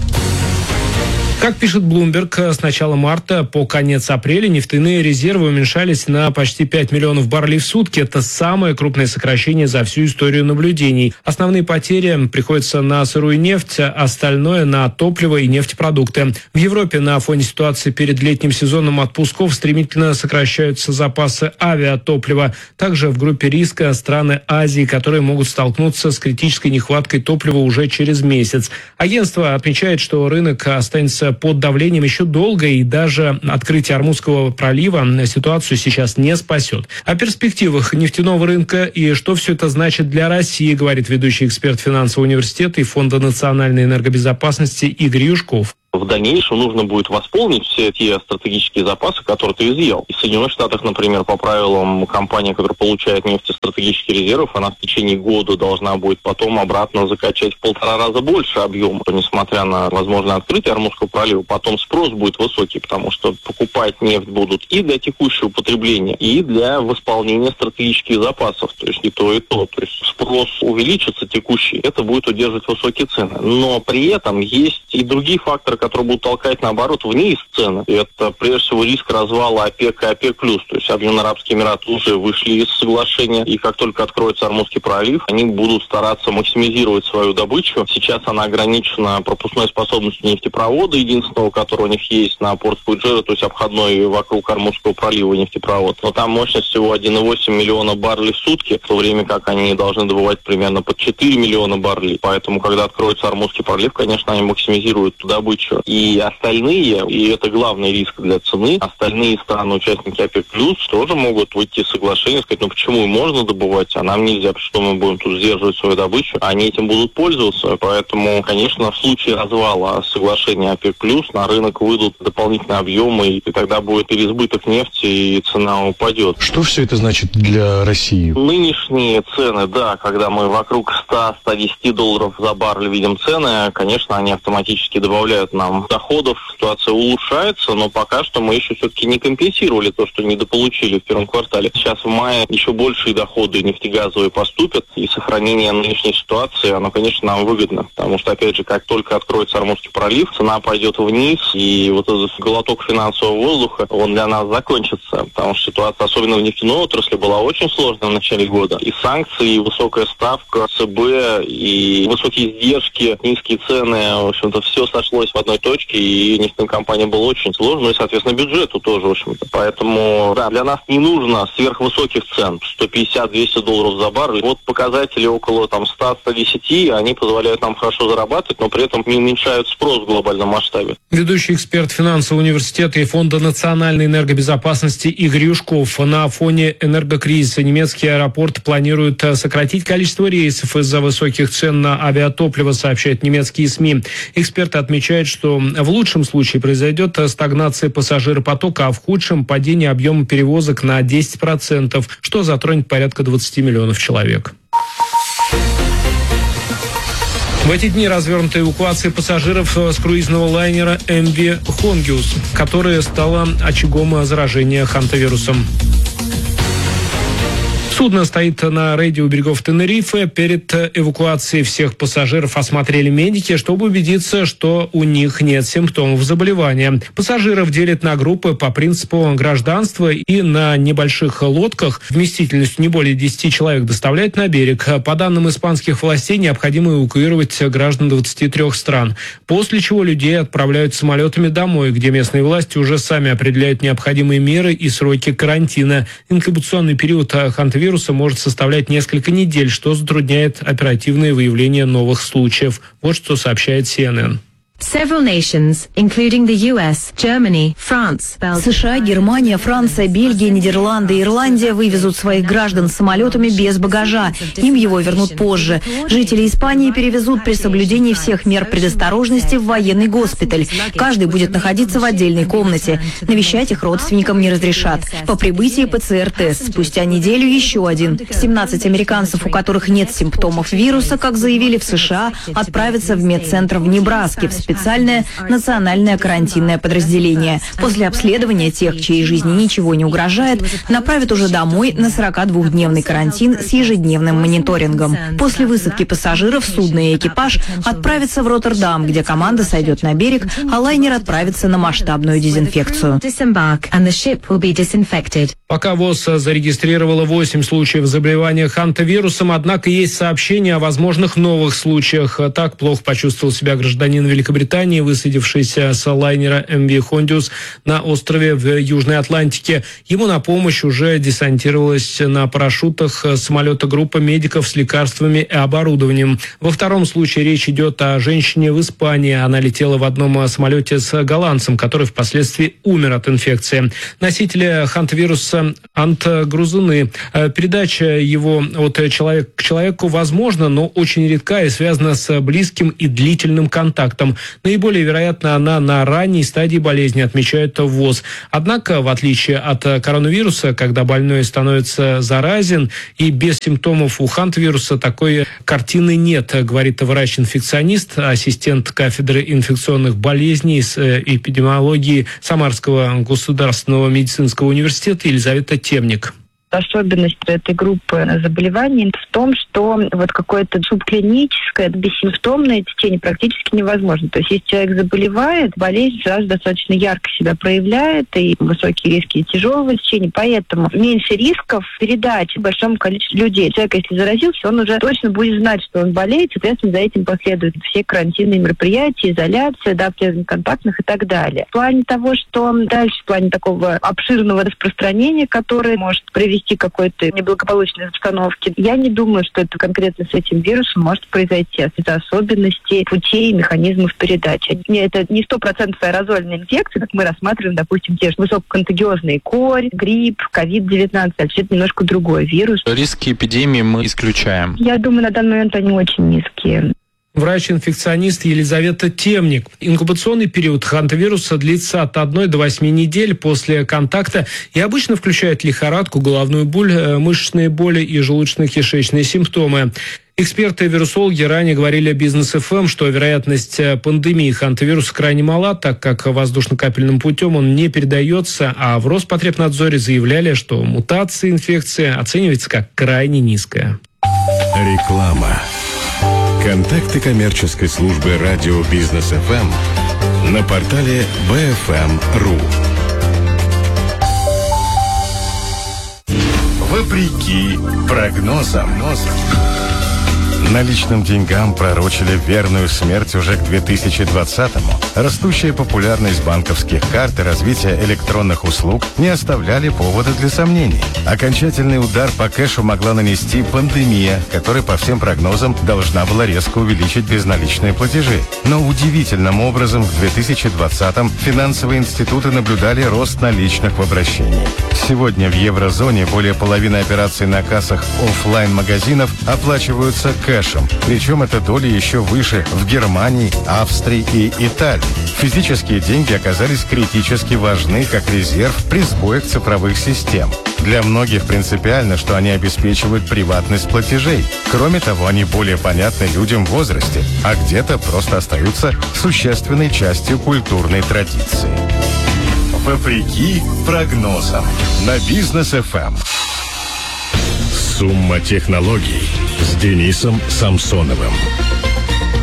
Как пишет Bloomberg, с начала марта по конец апреля нефтяные резервы уменьшались на почти 5 миллионов баррелей в сутки. Это самое крупное сокращение за всю историю наблюдений. Основные потери приходятся на сырую нефть, остальное на топливо и нефтепродукты. В Европе на фоне ситуации перед летним сезоном отпусков стремительно сокращаются запасы авиатоплива. Также в группе риска страны Азии, которые могут столкнуться с критической нехваткой топлива уже через месяц. Агентство отмечает, что рынок останется под давлением еще долго, и даже открытие Ормузского пролива ситуацию сейчас не спасет. О перспективах нефтяного рынка и что все это значит для России, говорит ведущий эксперт финансового университета и Фонда национальной энергобезопасности Игорь Юшков. В дальнейшем нужно будет восполнить все те стратегические запасы, которые ты изъял. И в Соединенных Штатах, например, по правилам, компания, которая получает нефть из стратегических резервов, она в течение года должна будет потом обратно закачать в 1,5 раза больше объема. Несмотря на возможное открытие Ормузского пролива, потом спрос будет высокий, потому что покупать нефть будут и для текущего употребления, и для восполнения стратегических запасов. То есть и то, и то. То есть спрос увеличится текущий, это будет удерживать высокие цены. Но при этом есть и другие факторы, которые будут толкать, наоборот, вниз цены. И это, прежде всего, риск развала ОПЕК и ОПЕК+. То есть Объединенные Арабские Эмираты уже вышли из соглашения, и как только откроется Ормузский пролив, они будут стараться максимизировать свою добычу. Сейчас она ограничена пропускной способностью нефтепровода, единственного, который у них есть на порт Фуджейра, то есть обходной вокруг Ормузского пролива нефтепровод. Но там мощность всего 1,8 миллиона баррелей в сутки, в то время как они должны добывать примерно под 4 миллиона баррелей. Поэтому, когда откроется Ормузский пролив, конечно, они максимизируют добычу. И остальные, и это главный риск для цены, остальные страны-участники ОПЕК+, тоже могут выйти из соглашения, сказать, ну почему им можно добывать, а нам нельзя, потому что мы будем тут сдерживать свою добычу, а они этим будут пользоваться. Поэтому, конечно, в случае развала соглашения ОПЕК+, на рынок выйдут дополнительные объемы, и тогда будет переизбыток нефти, и цена упадет. Что все это значит для России? Нынешние цены, да, когда мы вокруг 100-110 долларов за баррель видим цены, конечно, они автоматически добавляют нам доходов, ситуация улучшается, но пока что мы еще все-таки не компенсировали то, что недополучили в первом квартале. Сейчас в мае еще большие доходы нефтегазовые поступят, и сохранение нынешней ситуации, оно, конечно, нам выгодно, потому что, опять же, как только откроется Ормузский пролив, цена пойдет вниз, и вот этот глоток финансового воздуха, он для нас закончится, потому что ситуация, особенно в нефтяной отрасли, была очень сложная в начале года. И санкции, и высокая ставка ЦБ, и высокие издержки, низкие цены, в общем-то, все сошлось в одной точке, и нефтяным компаниям было очень сложно, ну и, соответственно, бюджету тоже, в общем-то. Поэтому, да, для нас не нужно сверхвысоких цен, 150-200 долларов за баррель. Вот показатели около 100-110, они позволяют нам хорошо зарабатывать, но при этом не уменьшают спрос в глобальном масштабе. Ведущий эксперт финансового университета и Фонда национальной энергобезопасности Игорь Юшков. На фоне энергокризиса немецкий аэропорт планирует сократить количество рейсов из-за высоких цен на авиатопливо, сообщают немецкие СМИ. Эксперты отмечают, что в лучшем случае произойдет стагнация пассажиропотока, а в худшем падение объема перевозок на 10%, что затронет порядка 20 миллионов человек. В эти дни развернута эвакуация пассажиров с круизного лайнера MV Hongius, которая стала очагом заражения хантавирусом. Судно стоит на рейде у берегов Тенерифе. Перед эвакуацией всех пассажиров осмотрели медики, чтобы убедиться, что у них нет симптомов заболевания. Пассажиров делят на группы по принципу гражданства и на небольших лодках вместительностью не более 10 человек доставляют на берег. По данным испанских властей, необходимо эвакуировать граждан 23 стран. После чего людей отправляют самолетами домой, где местные власти уже сами определяют необходимые меры и сроки карантина. Инкубационный период хантавируса коронавируса может составлять несколько недель, что затрудняет оперативное выявление новых случаев. Вот что сообщает CNN. Several nations, including the US, Germany, France, Belgium. США, Германия, Франция, Бельгия, Нидерланды и Ирландия вывезут своих граждан самолетами без багажа. Им его вернут позже. Жители Испании перевезут при соблюдении всех мер предосторожности в военный госпиталь. Каждый будет находиться в отдельной комнате. Навещать их родственникам не разрешат. По прибытии ПЦР-тест. Спустя неделю еще один. 17 американцев, у которых нет симптомов вируса, как заявили в США, отправятся в медцентр в Небраске, в специальное национальное карантинное подразделение. После обследования тех, чьей жизни ничего не угрожает, направят уже домой на 42-дневный карантин с ежедневным мониторингом. После высадки пассажиров судно и экипаж отправятся в Роттердам, где команда сойдет на берег, а лайнер отправится на масштабную дезинфекцию. Пока ВОЗ зарегистрировала 8 случаев заболевания хантавирусом, однако есть сообщения о возможных новых случаях. Так плохо почувствовал себя гражданин Великобритании, высадившийся с лайнера MV Hondius на острове в Южной Атлантике. Ему на помощь уже десантировалась на парашютах самолета группа медиков с лекарствами и оборудованием. Во втором случае речь идет о женщине в Испании. Она летела в одном самолете с голландцем, который впоследствии умер от инфекции. Носители хантавируса антгрузуны. Передача его от человека к человеку возможна, но очень редка и связана с близким и длительным контактом. Наиболее вероятно она на ранней стадии болезни, отмечают в ВОЗ. Однако, в отличие от коронавируса, когда больной становится заразен и без симптомов у хантавируса, такой картины нет, говорит врач-инфекционист, ассистент кафедры инфекционных болезней с эпидемиологии Самарского государственного медицинского университета Елизавета Темник. Особенность этой группы заболеваний в том, что вот какое-то субклиническое, бессимптомное течение практически невозможно. То есть, если человек заболевает, болезнь сразу достаточно ярко себя проявляет, и высокие риски тяжелого течения, поэтому меньше рисков передачи большому количеству людей. Человек, если заразился, он уже точно будет знать, что он болеет, соответственно, за этим последуют все карантинные мероприятия, изоляция, обследование контактных и так далее. В плане того, что дальше, в плане такого обширного распространения, которое может привести к какой-то неблагополучной обстановке, я не думаю, что это конкретно с этим вирусом может произойти. Это особенности путей и механизмов передачи. Это не 100% аэрозольная инфекция, как мы рассматриваем, допустим, те же высококонтагиозные корь, грипп, COVID-19. Это немножко другой вирус. Риски эпидемии мы исключаем. Я думаю, на данный момент они очень низкие. Врач-инфекционист Елизавета Темник. Инкубационный период хантавируса длится от 1 до 8 недель после контакта и обычно включает лихорадку, головную боль, мышечные боли и желудочно-кишечные симптомы. Эксперты-вирусологи ранее говорили Бизнес-ФМ, что вероятность пандемии хантавируса крайне мала, так как воздушно-капельным путем он не передается, а в Роспотребнадзоре заявляли, что мутация инфекции оценивается как крайне низкая. Реклама. Контакты коммерческой службы радио Бизнес ФМ на портале bfm.ru. Вопреки прогнозам. Наличным деньгам пророчили верную смерть уже к 2020-му. Растущая популярность банковских карт и развитие электронных услуг не оставляли повода для сомнений. Окончательный удар по кэшу могла нанести пандемия, которая, по всем прогнозам, должна была резко увеличить безналичные платежи. Но удивительным образом в 2020-м финансовые институты наблюдали рост наличных в обращении. Сегодня в еврозоне более половины операций на кассах офлайн-магазинов оплачиваются кэшем. Причем эта доля еще выше в Германии, Австрии и Италии. Физические деньги оказались критически важны как резерв при сбоях цифровых систем. Для многих принципиально, что они обеспечивают приватность платежей. Кроме того, они более понятны людям в возрасте, а где-то просто остаются существенной частью культурной традиции. Вопреки прогнозам на Бизнес ФМ. Сумма технологий с Денисом Самсоновым.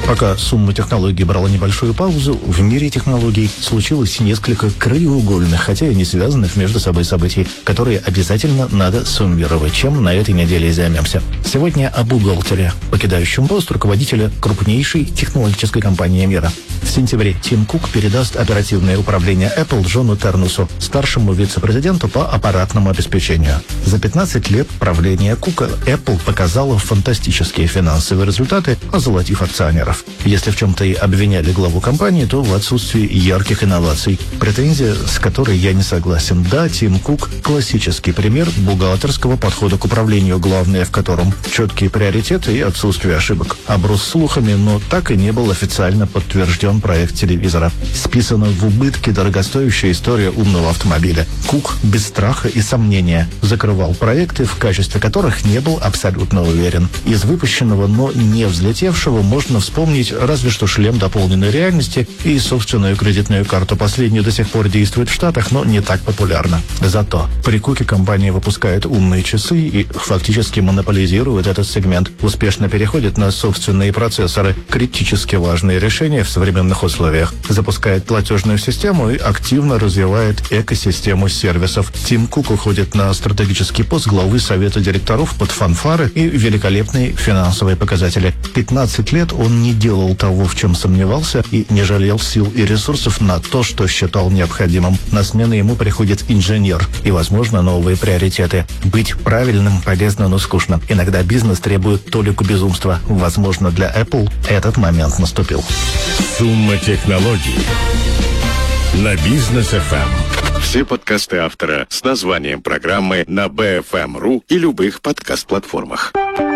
Пока сумма технологий брала небольшую паузу, в мире технологий случилось несколько краеугольных, хотя и не связанных между собой событий, которые обязательно надо суммировать, чем на этой неделе и займемся. Сегодня о бухгалтере, покидающем пост руководителя крупнейшей технологической компании мира. В сентябре Тим Кук передаст оперативное управление Apple Джону Тернусу, старшему вице-президенту по аппаратному обеспечению. За 15 лет правления Кука Apple показала фантастические финансовые результаты, озолотив акционеров. Если в чем-то и обвиняли главу компании, то в отсутствии ярких инноваций. Претензия, с которой я не согласен. Да, Тим Кук – классический пример бухгалтерского подхода к управлению, главное в котором четкие приоритеты и отсутствие ошибок. Оброс слухами, но так и не был официально подтвержден проект телевизора. Списана в убытки дорогостоящая история умного автомобиля. Кук без страха и сомнения закрывал проекты, в качестве которых не был абсолютно уверен. Из выпущенного, но не взлетевшего можно вспомнить разве что шлем дополненной реальности и собственную кредитную карту. Последнюю до сих пор действует в Штатах, но не так популярна. Зато при Куке компания выпускает умные часы и фактически монополизирует этот сегмент. Успешно переходит на собственные процессоры, критически важные решения в современных условиях. Запускает платежную систему и активно развивает экосистему сервисов. Тим Кук уходит на стратегический пост главы совета директоров под фанфары и великолепные финансовые показатели. 15 лет он не делал того, в чем сомневался, и не жалел сил и ресурсов на то, что считал необходимым. На смену ему приходит инженер и, возможно, новые приоритеты. Быть правильным полезно, но скучно. Иногда бизнес требует толику безумства. Возможно, для Apple этот момент наступил. Сумма технологий на Бизнес FM. Все подкасты автора с названием программы на BFM.ru и любых подкаст-платформах.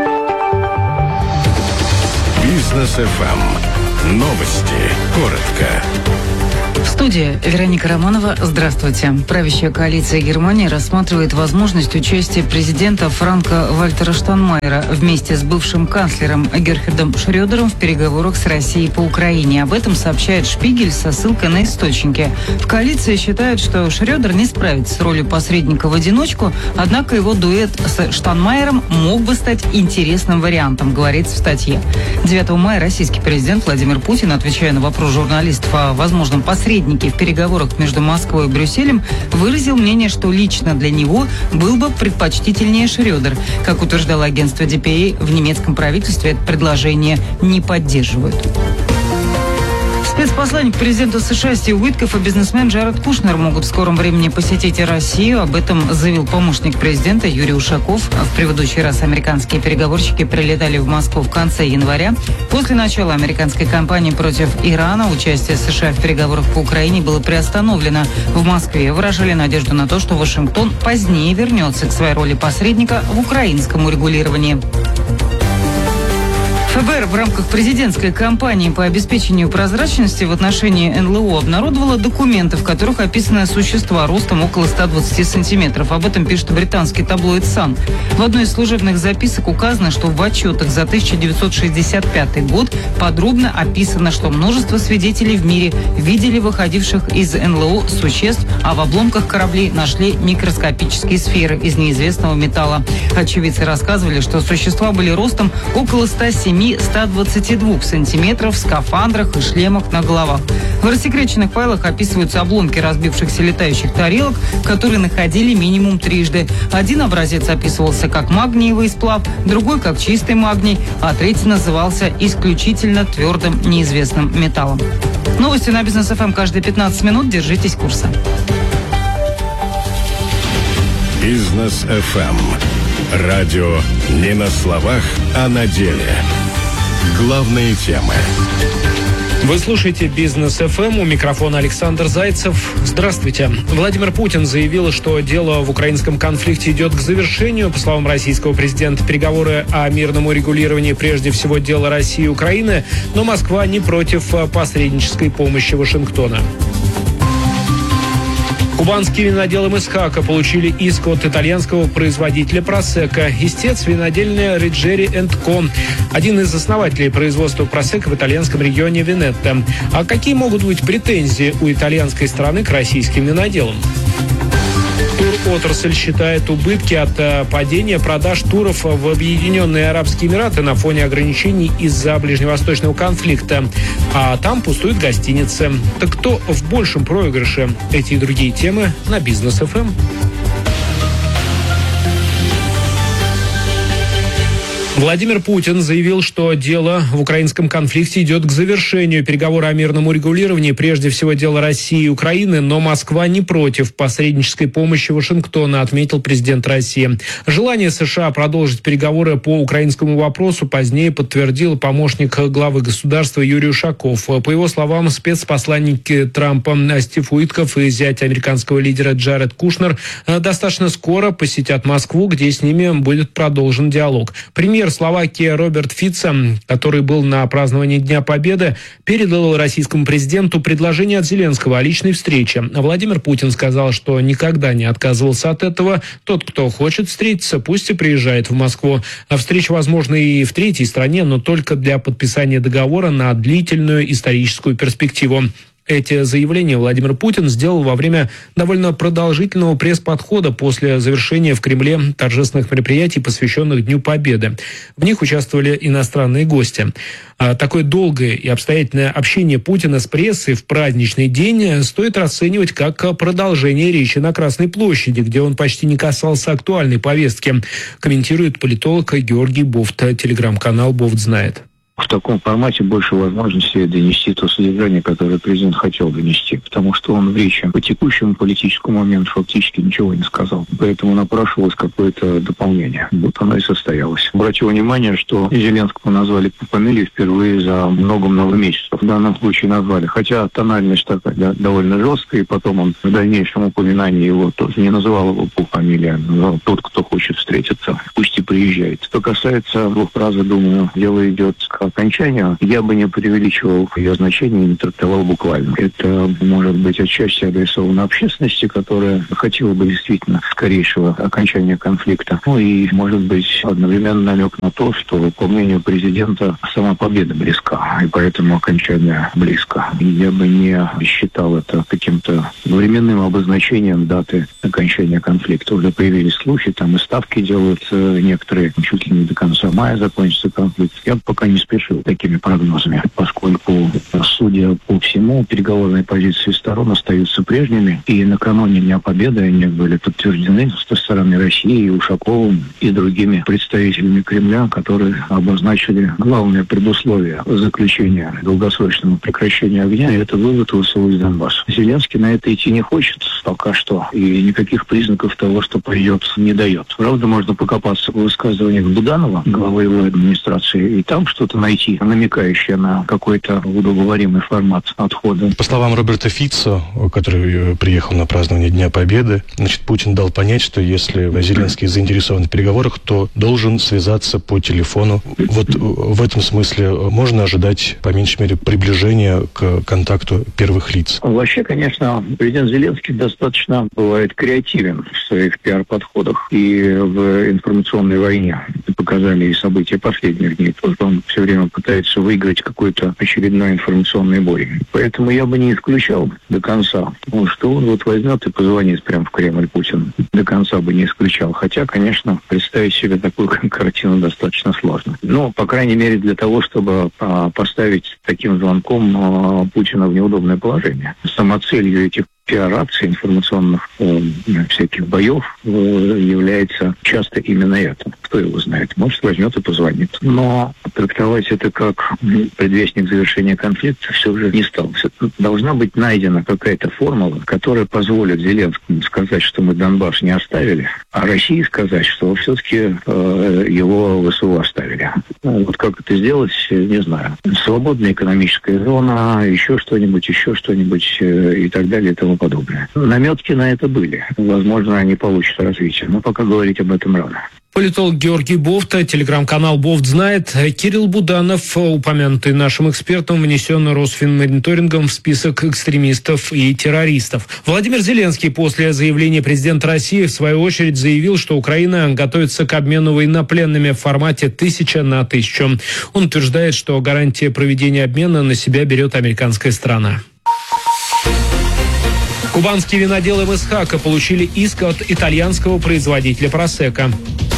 Бизнес FM. Новости. Коротко. В студии Вероника Романова. Здравствуйте. Правящая коалиция Германии рассматривает возможность участия президента Франка-Вальтера Штайнмайера вместе с бывшим канцлером Герхардом Шрёдером в переговорах с Россией по Украине. Об этом сообщает Шпигель со ссылкой на источники. В коалиции считают, что Шрёдер не справится с ролью посредника в одиночку, однако его дуэт с Штайнмайером мог бы стать интересным вариантом, говорится в статье. 9 мая российский президент Владимир Путин, отвечая на вопрос журналистов о возможном посреднике в переговорах между Москвой и Брюсселем, выразил мнение, что лично для него был бы предпочтительнее Шрёдер. Как утверждало агентство DPA, в немецком правительстве это предложение не поддерживают. Спецпосланник президента США Стив Уиткоф и бизнесмен Джаред Кушнер могут в скором времени посетить Россию. Об этом заявил помощник президента Юрий Ушаков. В предыдущий раз американские переговорщики прилетали в Москву в конце января. После начала американской кампании против Ирана участие США в переговорах по Украине было приостановлено. В Москве выражали надежду на то, что Вашингтон позднее вернется к своей роли посредника в украинском урегулировании. ФБР в рамках президентской кампании по обеспечению прозрачности в отношении НЛО обнародовала документы, в которых описаны существа ростом около 120 сантиметров. Об этом пишет британский таблоид «Сан». В одной из служебных записок указано, что в отчетах за 1965 год подробно описано, что множество свидетелей в мире видели выходивших из НЛО существ, а в обломках кораблей нашли микроскопические сферы из неизвестного металла. Очевидцы рассказывали, что существа были ростом около 107-122 сантиметров в скафандрах и шлемах на головах. В рассекреченных файлах описываются обломки разбившихся летающих тарелок, которые находили минимум трижды. Один образец описывался как магниевый сплав, другой как чистый магний, а третий назывался исключительно твердым неизвестным металлом. Новости на Бизнес ФМ каждые 15 минут. Держитесь курса. Бизнес FM. Радио не на словах, а на деле. Главные темы. Вы слушаете Бизнес ФМ, у микрофона Александр Зайцев. Здравствуйте. Владимир Путин заявил, что дело в украинском конфликте идет к завершению. По словам российского президента, переговоры о мирном урегулировании прежде всего дело России и Украины, но Москва не против посреднической помощи Вашингтона. Кубанские виноделы Мысхака получили иск от итальянского производителя просекко. Истец винодельня Риджери & Ко, один из основателей производства просекко в итальянском регионе Венетто. А какие могут быть претензии у итальянской стороны к российским виноделам? Туротрасль считает убытки от падения продаж туров в Объединенные Арабские Эмираты на фоне ограничений из-за ближневосточного конфликта. А там пустуют гостиницы. Так кто в большем проигрыше? Эти и другие темы на Бизнес ФМ. Владимир Путин заявил, что дело в украинском конфликте идет к завершению. Переговоры о мирном урегулировании, прежде всего дело России и Украины, но Москва не против посреднической помощи Вашингтона, отметил президент России. Желание США продолжить переговоры по украинскому вопросу позднее подтвердил помощник главы государства Юрий Ушаков. По его словам, спецпосланники Трампа Стив Уитков и зять американского лидера Джаред Кушнер достаточно скоро посетят Москву, где с ними будет продолжен диалог. Премьер Словакии Роберт Фицо, который был на праздновании Дня Победы, передал российскому президенту предложение от Зеленского о личной встрече. Владимир Путин сказал, что никогда не отказывался от этого. Тот, кто хочет встретиться, пусть и приезжает в Москву. Встреча возможна и в третьей стране, но только для подписания договора на длительную историческую перспективу. Эти заявления Владимир Путин сделал во время довольно продолжительного пресс-подхода после завершения в Кремле торжественных мероприятий, посвященных Дню Победы. В них участвовали иностранные гости. Такое долгое и обстоятельное общение Путина с прессой в праздничный день стоит расценивать как продолжение речи на Красной площади, где он почти не касался актуальной повестки, комментирует политолог Георгий Бофт, телеграм-канал «Бофт знает». В таком формате больше возможностей донести то содержание, которое президент хотел донести, потому что он в речи по текущему политическому моменту фактически ничего не сказал. Поэтому напрашивалось какое-то дополнение. Вот оно и состоялось. Обратил внимание, что Зеленского назвали по фамилии впервые за много-много месяцев. В данном случае назвали. Хотя тональность такая довольно жесткая, и потом он в дальнейшем упоминании его тоже не называл его по фамилии, но тот, кто хочет встретиться, пусть и приезжает. Что касается двух фраз, думаю, дело идет к окончанию, я бы не преувеличивал ее значение и не трактовал буквально. Это может быть отчасти адресовано общественности, которая хотела бы действительно скорейшего окончания конфликта. Ну и может быть одновременно намек на то, что, по мнению президента, сама победа близка, и поэтому окончание близко. И я бы не считал это каким-то временным обозначением даты окончания конфликта. Уже появились слухи, там и ставки делают некоторые, чуть ли не до конца мая закончится конфликт. Я пока не спешу такими прогнозами, поскольку, судя по всему, переговорные позиции сторон остаются прежними, и накануне Дня Победы они были подтверждены со стороны России и Ушаковым и другими представителями Кремля, которые обозначили главное предусловие заключения долгосрочного прекращения огня, и это вывод ВСУ из Донбасса. Зеленский на это идти не хочет пока что, и никаких признаков того, что пойдет, не дает. Правда, можно покопаться в высказываниях Буданова, главы его администрации, и там что-то найти, намекающее на какой-то удобоваримый формат отхода. По словам Роберта Фицо, который приехал на празднование Дня Победы, Путин дал понять, что если Зеленский заинтересован в переговорах, то должен связаться по телефону. Вот в этом смысле можно ожидать, по меньшей мере, приближения к контакту первых лиц? Вообще, конечно, президент Зеленский достаточно бывает креативен в своих пиар-подходах и в информационной войне. Показали и события последних дней. Он все время пытается выиграть какой-то очередной информационный бой. Поэтому я бы не исключал до конца, что он вот возьмет и позвонит прямо в Кремль Путин. До конца бы не исключал. Хотя, конечно, представить себе такую картину достаточно сложно. Но, по крайней мере, для того, чтобы поставить таким звонком Путина в неудобное положение. Самоцелью этих пиар-акций, информационных всяких боев является часто именно это. Кто его знает? Может, возьмет и позвонит. Но трактовать это как предвестник завершения конфликта все же не стал. Должна быть найдена какая-то формула, которая позволит Зеленскому сказать, что мы Донбасс не оставили, а России сказать, что все-таки его ВСУ оставили. Вот как это сделать, не знаю. Свободная экономическая зона, еще что-нибудь и так далее и тому подобное. Наметки на это были. Возможно, они получат развитие, но пока говорить об этом рано. Политолог Георгий Бофт, телеграм-канал «Бофт знает». Кирилл Буданов, упомянутый нашим экспертом, внесен Росфинмониторингом в список экстремистов и террористов. Владимир Зеленский после заявления президента России в свою очередь заявил, что Украина готовится к обмену военнопленными в формате 1000 на 1000. Он утверждает, что гарантия проведения обмена на себя берет американская сторона. Кубанские виноделы МСХАКа получили иск от итальянского производителя просекко.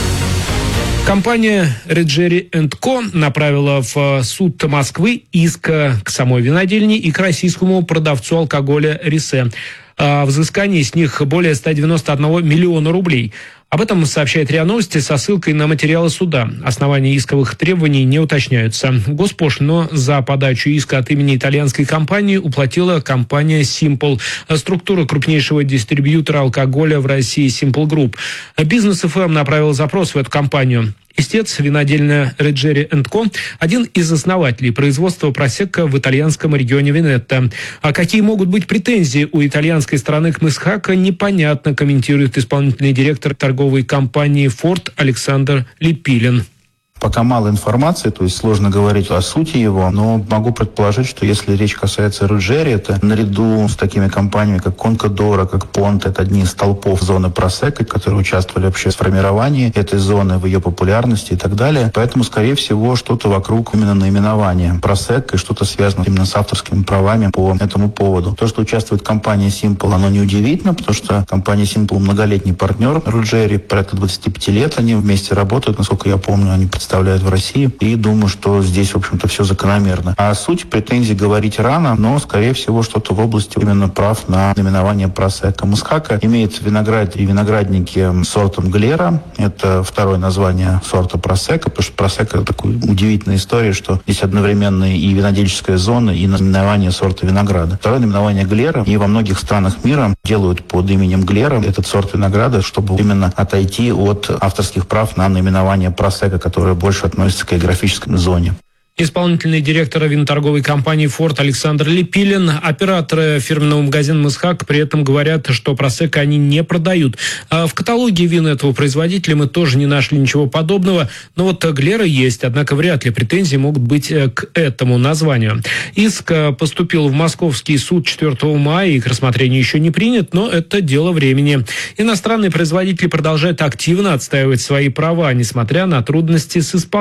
Компания Реджери & Ко направила в суд Москвы иск к самой винодельне и к российскому продавцу алкоголя «Рисе» о взыскании с них более 191 миллиона рублей. Об этом сообщает РИА Новости со ссылкой на материалы суда. Основания исковых требований не уточняются. Госпошлину за подачу иска от имени итальянской компании уплатила компания Simple, структура крупнейшего дистрибьютора алкоголя в России Simple Group. Бизнес ФМ направил запрос в эту компанию. Истец винодельня Реджери & Ко – один из основателей производства просекко в итальянском регионе Венето. А какие могут быть претензии у итальянской стороны к МСХАКа, непонятно, комментирует исполнительный директор торговой компании «Форд» Александр Липилин. Пока мало информации, то есть сложно говорить о сути его, но могу предположить, что если речь касается Руджери, это наряду с такими компаниями, как Конкадора, как Понт, это одни из столпов зоны просекко, которые участвовали вообще в формировании этой зоны, в ее популярности и так далее. Поэтому, скорее всего, что-то вокруг именно наименования просекко и что-то связано именно с авторскими правами по этому поводу. То, что участвует компания Simple, оно неудивительно, потому что компания Simple многолетний партнер Руджери, порядка 25 лет они вместе работают, насколько я помню, они представляют в России, и думаю, что здесь, в общем-то, все закономерно. А суть претензий говорить рано, но, скорее всего, что-то в области именно прав на наименование просекко. МСХАКа имеет виноград и виноградники сортом Глера. Это второе название сорта просекко, потому что просекко — это такая удивительная история, что здесь одновременно и винодельческая зона, и наименование сорта винограда. Второе наименование Глера, и во многих странах мира делают под именем Глера этот сорт винограда, чтобы именно отойти от авторских прав на наименование просекко, которое больше относится к географической зоне. Исполнительный директор виноторговой компании «Форд» Александр Липилин. Операторы фирменного магазина МСХАК при этом говорят, что просекко они не продают. А в каталоге вин этого производителя мы тоже не нашли ничего подобного. Но вот Глера есть, однако вряд ли претензии могут быть к этому названию. Иск поступил в Московский суд 4 мая и к рассмотрению еще не принят, но это дело времени. Иностранные производители продолжают активно отстаивать свои права, несмотря на трудности с исполнением.